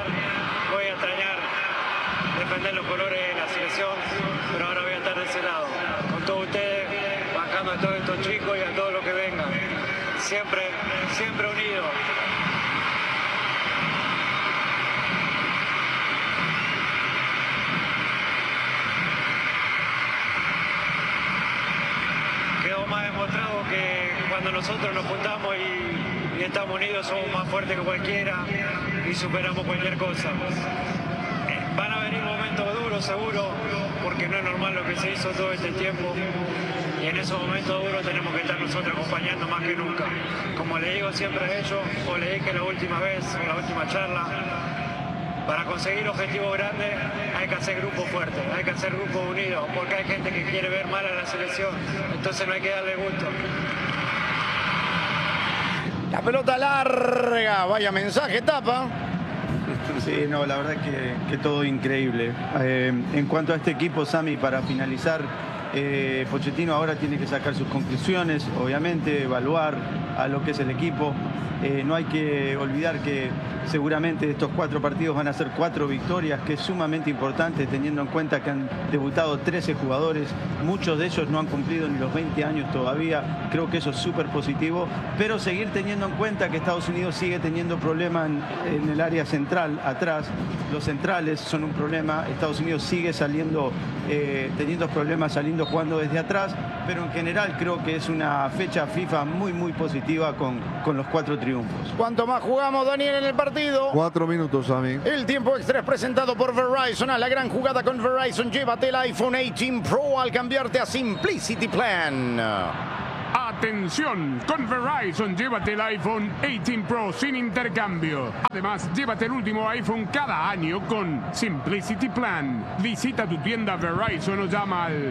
[SPEAKER 8] defender los colores de la selección, pero ahora voy a estar de ese lado, con todos ustedes, bancando a todos estos chicos y a todos los que vengan. Siempre unidos. Más demostrado que cuando nosotros nos juntamos y estamos unidos somos más fuertes que cualquiera y superamos cualquier cosa. Van a venir momentos duros seguro, porque no es normal lo que se hizo todo este tiempo, y en esos momentos duros tenemos que estar nosotros acompañando más que nunca. Como le digo siempre a ellos, o le dije la última vez, o la última charla, para conseguir objetivos grandes hay que hacer grupos fuertes, hay que hacer grupos unidos, porque hay gente que quiere ver mal a la selección, entonces no hay que darle gusto.
[SPEAKER 2] La pelota larga, vaya mensaje, tapa.
[SPEAKER 4] Sí, no, la verdad que todo increíble. En cuanto a este equipo, Sami, para finalizar, Pochettino ahora tiene que sacar sus conclusiones, obviamente, evaluar a lo que es el equipo. No hay que olvidar que seguramente estos 4 partidos van a ser 4 victorias, que es sumamente importante teniendo en cuenta que han debutado 13 jugadores. Muchos de ellos no han cumplido ni los 20 años todavía. Creo que eso es súper positivo. Pero seguir teniendo en cuenta que Estados Unidos sigue teniendo problemas en el área central, atrás. Los centrales son un problema. Estados Unidos sigue saliendo, teniendo problemas saliendo jugando desde atrás. Pero en general creo que es una fecha FIFA muy, muy positiva con los 4 triunfos.
[SPEAKER 2] ¿Cuánto más jugamos, Daniel, en el partido?
[SPEAKER 1] 4 minutos, Sammy.
[SPEAKER 2] El tiempo extra es presentado por Verizon. A la gran jugada con Verizon. Llévate el iPhone 18 Pro al cambiarte a Simplicity Plan.
[SPEAKER 5] Atención, con Verizon llévate el iPhone 18 Pro sin intercambio. Además, llévate el último iPhone cada año con Simplicity Plan. Visita tu tienda Verizon o llama al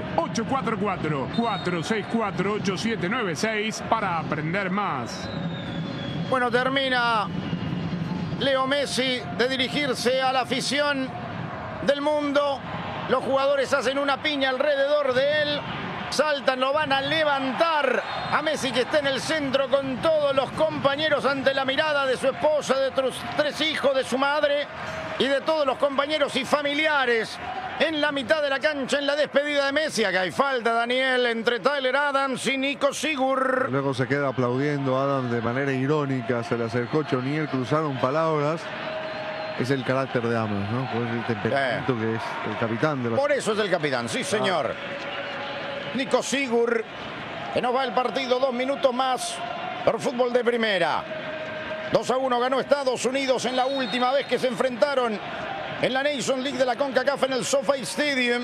[SPEAKER 5] 844-464-8796 para aprender más.
[SPEAKER 2] Bueno, termina Leo Messi de dirigirse a la afición del mundo. Los jugadores hacen una piña alrededor de él. Saltan, lo van a levantar a Messi, que está en el centro con todos los compañeros ante la mirada de su esposa, de sus 3 hijos, de su madre y de todos los compañeros y familiares. En la mitad de la cancha, en la despedida de Messi, acá hay falta, Daniel, entre Tyler Adams y Nico Sigur.
[SPEAKER 1] Luego se queda aplaudiendo a Adams de manera irónica. Se le acercó Chonier, cruzaron palabras. Es el carácter de Adams, ¿no? Por el temperamento que es el capitán de los...
[SPEAKER 2] Por eso es el capitán, sí, señor. Nico Sigur, que nos va el partido, 2 minutos más por fútbol de primera. 2-1 ganó Estados Unidos en la última vez que se enfrentaron en la Nations League de la CONCACAF en el SoFi Stadium.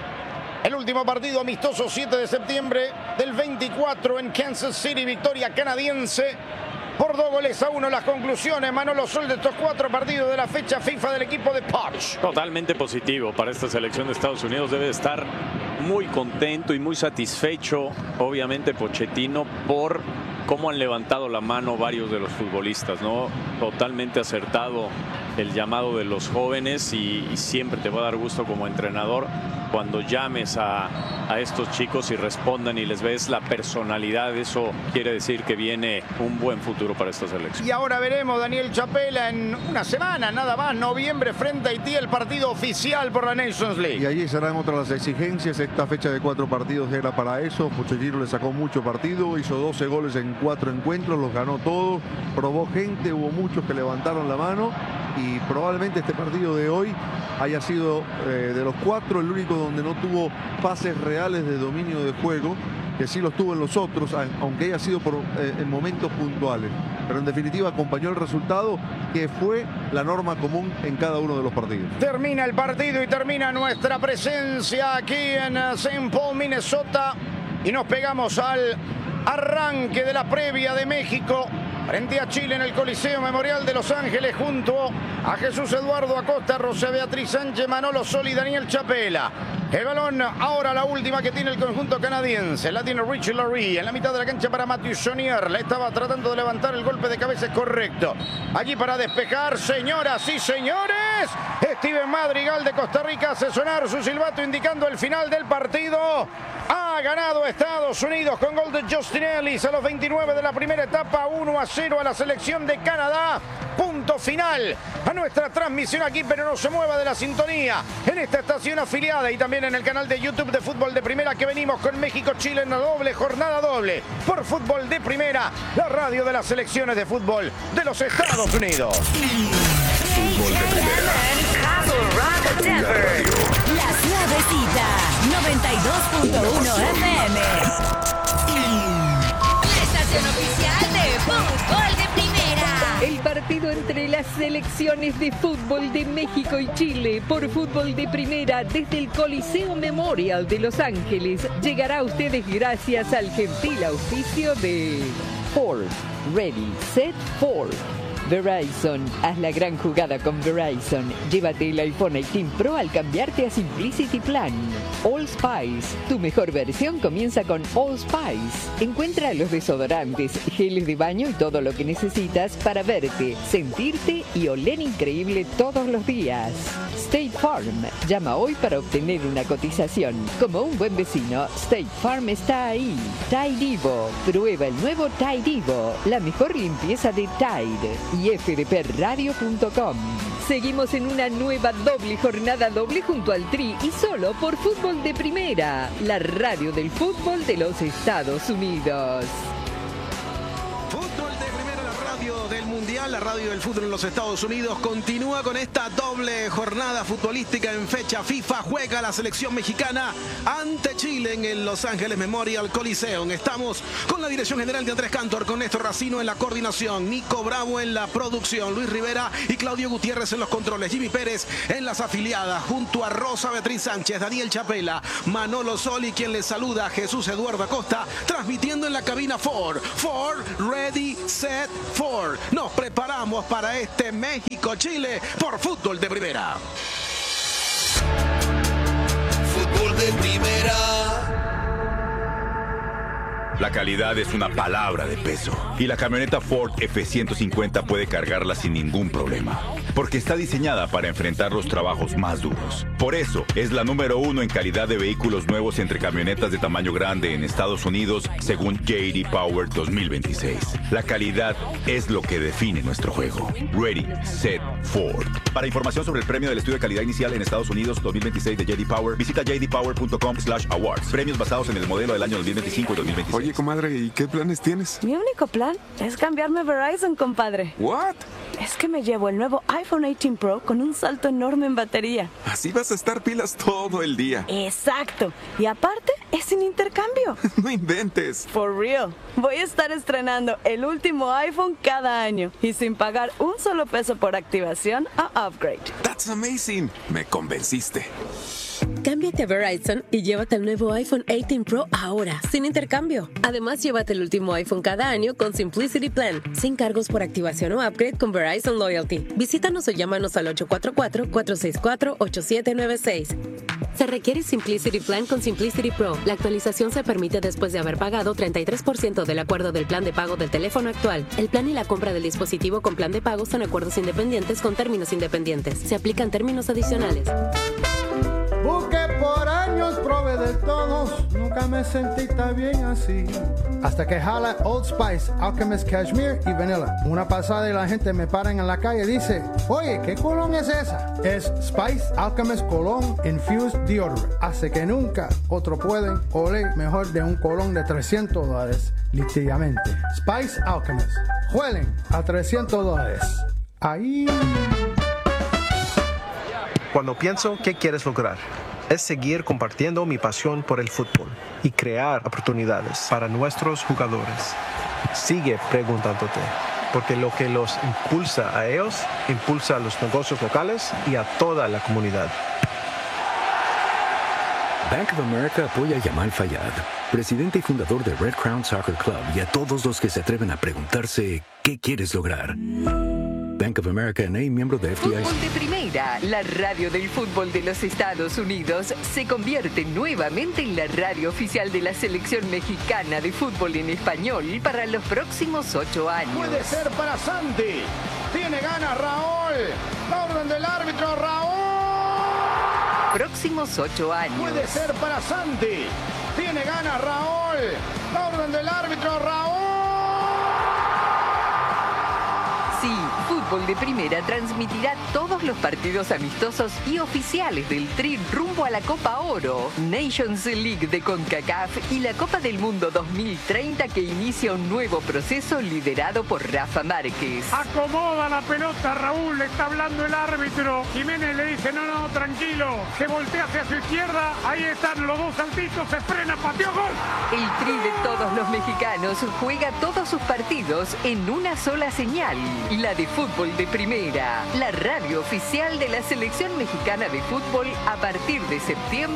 [SPEAKER 2] El último partido amistoso, 7 de septiembre del 24 en Kansas City, victoria canadiense por 2-1. Las conclusiones, Manolo Sol, de estos 4 partidos de la fecha FIFA del equipo de Poch.
[SPEAKER 3] Totalmente positivo para esta selección de Estados Unidos. Debe estar muy contento y muy satisfecho, obviamente, Pochettino, por cómo han levantado la mano varios de los futbolistas, ¿no? Totalmente acertado el llamado de los jóvenes y siempre te va a dar gusto como entrenador cuando llames a estos chicos y respondan y les ves la personalidad. Eso quiere decir que viene un buen futuro para esta selección.
[SPEAKER 2] Y ahora veremos, Daniel Chapela, en una semana nada más, noviembre, frente a Haití, el partido oficial por la Nations League.
[SPEAKER 1] Y allí serán otras las exigencias. Esta fecha de 4 partidos era para eso. Pochettino le sacó mucho partido, hizo 12 goles en 4 encuentros, los ganó todos, probó gente, hubo muchos que levantaron la mano y probablemente este partido de hoy haya sido de los 4 el único donde no tuvo pases reales de dominio de juego, que sí los tuvo en los otros, aunque haya sido en momentos puntuales. Pero en definitiva acompañó el resultado, que fue la norma común en cada uno de los partidos.
[SPEAKER 2] Termina el partido y termina nuestra presencia aquí en St. Paul, Minnesota. Y nos pegamos al arranque de la previa de México frente a Chile en el Coliseo Memorial de Los Ángeles, junto a Jesús Eduardo Acosta, Rosa Beatriz Sánchez, Manolo Sol y Daniel Chapela. El balón ahora, la última que tiene el conjunto canadiense. La tiene Richie Larry en la mitad de la cancha para Matthew Chonier. La estaba tratando de levantar, el golpe de cabeza es correcto. Allí para despejar, señoras y señores, Steven Madrigal de Costa Rica hace sonar su silbato indicando el final del partido. Ha ganado Estados Unidos con gol de Justin Ellis a los 29 de la primera etapa, 1-0 a la selección de Canadá. Punto final a nuestra transmisión aquí, pero no se mueva de la sintonía en esta estación afiliada y también en el canal de YouTube de Fútbol de Primera, que venimos con México-Chile en la doble jornada doble por Fútbol de Primera, la radio de las selecciones de fútbol de los Estados Unidos.
[SPEAKER 6] Fútbol de Primera.
[SPEAKER 9] La Suavecita 92.1 FM. La estación oficial de Fútbol de Primera.
[SPEAKER 10] El partido entre las selecciones de fútbol de México y Chile por Fútbol de Primera desde el Coliseo Memorial de Los Ángeles llegará a ustedes gracias al gentil auspicio de Ford. Ready, Set, Ford. Verizon, haz la gran jugada con Verizon. Llévate el iPhone 18 Pro al cambiarte a Simplicity Plan. Allspice, tu mejor versión comienza con Allspice. Encuentra los desodorantes, geles de baño y todo lo que necesitas para verte, sentirte y oler increíble todos los días. State Farm, llama hoy para obtener una cotización. Como un buen vecino, State Farm está ahí. Tide Evo, prueba el nuevo Tide Evo, la mejor limpieza de Tide. Y fdpradio.com. Seguimos en una nueva jornada doble junto al Tri y solo por Fútbol de Primera, la radio del fútbol de los Estados Unidos.
[SPEAKER 7] Fútbol de Primera, la radio del Mundial, la radio del fútbol en los Estados Unidos, continúa con esta doble jornada futbolística en fecha FIFA. Juega la selección mexicana ante Chile en el Los Ángeles Memorial Coliseum. Estamos con la dirección general de Andrés Cantor, con Néstor Racino en la coordinación, Nico Bravo en la producción, Luis Rivera y Claudio Gutiérrez en los controles, Jimmy Pérez en las afiliadas, junto a Rosa Beatriz Sánchez, Daniel Chapela, Manolo Soli, quien les saluda, Jesús Eduardo Acosta, transmitiendo en la cabina Ford, Ready, Set, Ford. Nos preparamos para este México-Chile por Fútbol de Primera.
[SPEAKER 6] Fútbol de Primera. La calidad es una palabra de peso y la camioneta Ford F-150 puede cargarla sin ningún problema, porque está diseñada para enfrentar los trabajos más duros. Por eso es la número 1 en calidad de vehículos nuevos entre camionetas de tamaño grande en Estados Unidos, según J.D. Power 2026. La calidad es lo que define nuestro juego. Ready, Set, Ford. Para información sobre el premio del estudio de calidad inicial en Estados Unidos 2026 de J.D. Power, visita jdpower.com/awards. Premios basados en el modelo del año 2025 y 2026.
[SPEAKER 11] Oye, comadre, ¿y qué planes tienes?
[SPEAKER 12] Mi único plan es cambiarme a Verizon, compadre.
[SPEAKER 11] ¿What?
[SPEAKER 12] Es que me llevo el nuevo iPhone 18 Pro con un salto enorme en batería.
[SPEAKER 11] Así vas a estar pilas todo el día.
[SPEAKER 12] Exacto. Y aparte, es sin intercambio.
[SPEAKER 11] No inventes.
[SPEAKER 12] For real. Voy a estar estrenando el último iPhone cada año y sin pagar un solo peso por activación a upgrade.
[SPEAKER 11] That's amazing. Me convenciste.
[SPEAKER 13] Cámbiate a Verizon y llévate el nuevo iPhone 18 Pro ahora, sin intercambio. Además, llévate el último iPhone cada año con Simplicity Plan, sin cargos por activación o upgrade con Verizon Loyalty. Visítanos o llámanos al 844-464-8796. Se requiere Simplicity Plan con Simplicity Pro. La actualización se permite después de haber pagado 33% del acuerdo del plan de pago del teléfono actual. El plan y la compra del dispositivo con plan de pago son acuerdos independientes con términos independientes. Se aplican términos adicionales.
[SPEAKER 14] Busqué por años, probé de todos, nunca me sentí tan bien así. Hasta que jala Old Spice, Alchemist Cashmere y Vanilla. Una pasada y la gente me para en la calle y dice, oye, ¿qué colón es esa? Es Spice Alchemist Cologne Infused Deodorant. Hace que nunca otro pueden oler mejor de un colón de $300, literalmente. Spice Alchemist. Huelen a $300. Ahí...
[SPEAKER 15] Cuando pienso qué quieres lograr, es seguir compartiendo mi pasión por el fútbol y crear oportunidades para nuestros jugadores. Sigue preguntándote, porque lo que los impulsa a ellos, impulsa a los negocios locales y a toda la comunidad.
[SPEAKER 16] Bank of America apoya a Yamal Fayad, presidente y fundador de Red Crown Soccer Club, y a todos los que se atreven a preguntarse ¿qué quieres lograr? Bank of America N.A., miembro de FDIC.
[SPEAKER 10] Fútbol de Primera, la radio del fútbol de los Estados Unidos, se convierte nuevamente en la radio oficial de la selección mexicana de fútbol en español para los próximos 8 años.
[SPEAKER 2] Puede ser para Santi. Tiene ganas Raúl. La orden del árbitro, Raúl.
[SPEAKER 10] Próximos 8 años.
[SPEAKER 2] Puede ser para Santi. Tiene ganas Raúl. La orden del árbitro, Raúl.
[SPEAKER 10] Sí, Fútbol de Primera transmitirá todos los partidos amistosos y oficiales del Tri rumbo a la Copa Oro, Nations League de CONCACAF y la Copa del Mundo 2030 que inicia un nuevo proceso liderado por Rafa Márquez.
[SPEAKER 5] Acomoda la pelota, Raúl, le está hablando el árbitro. Jiménez le dice, no, tranquilo. Se voltea hacia su izquierda, ahí están los dos saltitos, se frena, pateó, gol.
[SPEAKER 10] El Tri de todos los mexicanos juega todos sus partidos en una sola señal. La de Fútbol de Primera, la radio oficial de la selección mexicana de fútbol a partir de septiembre.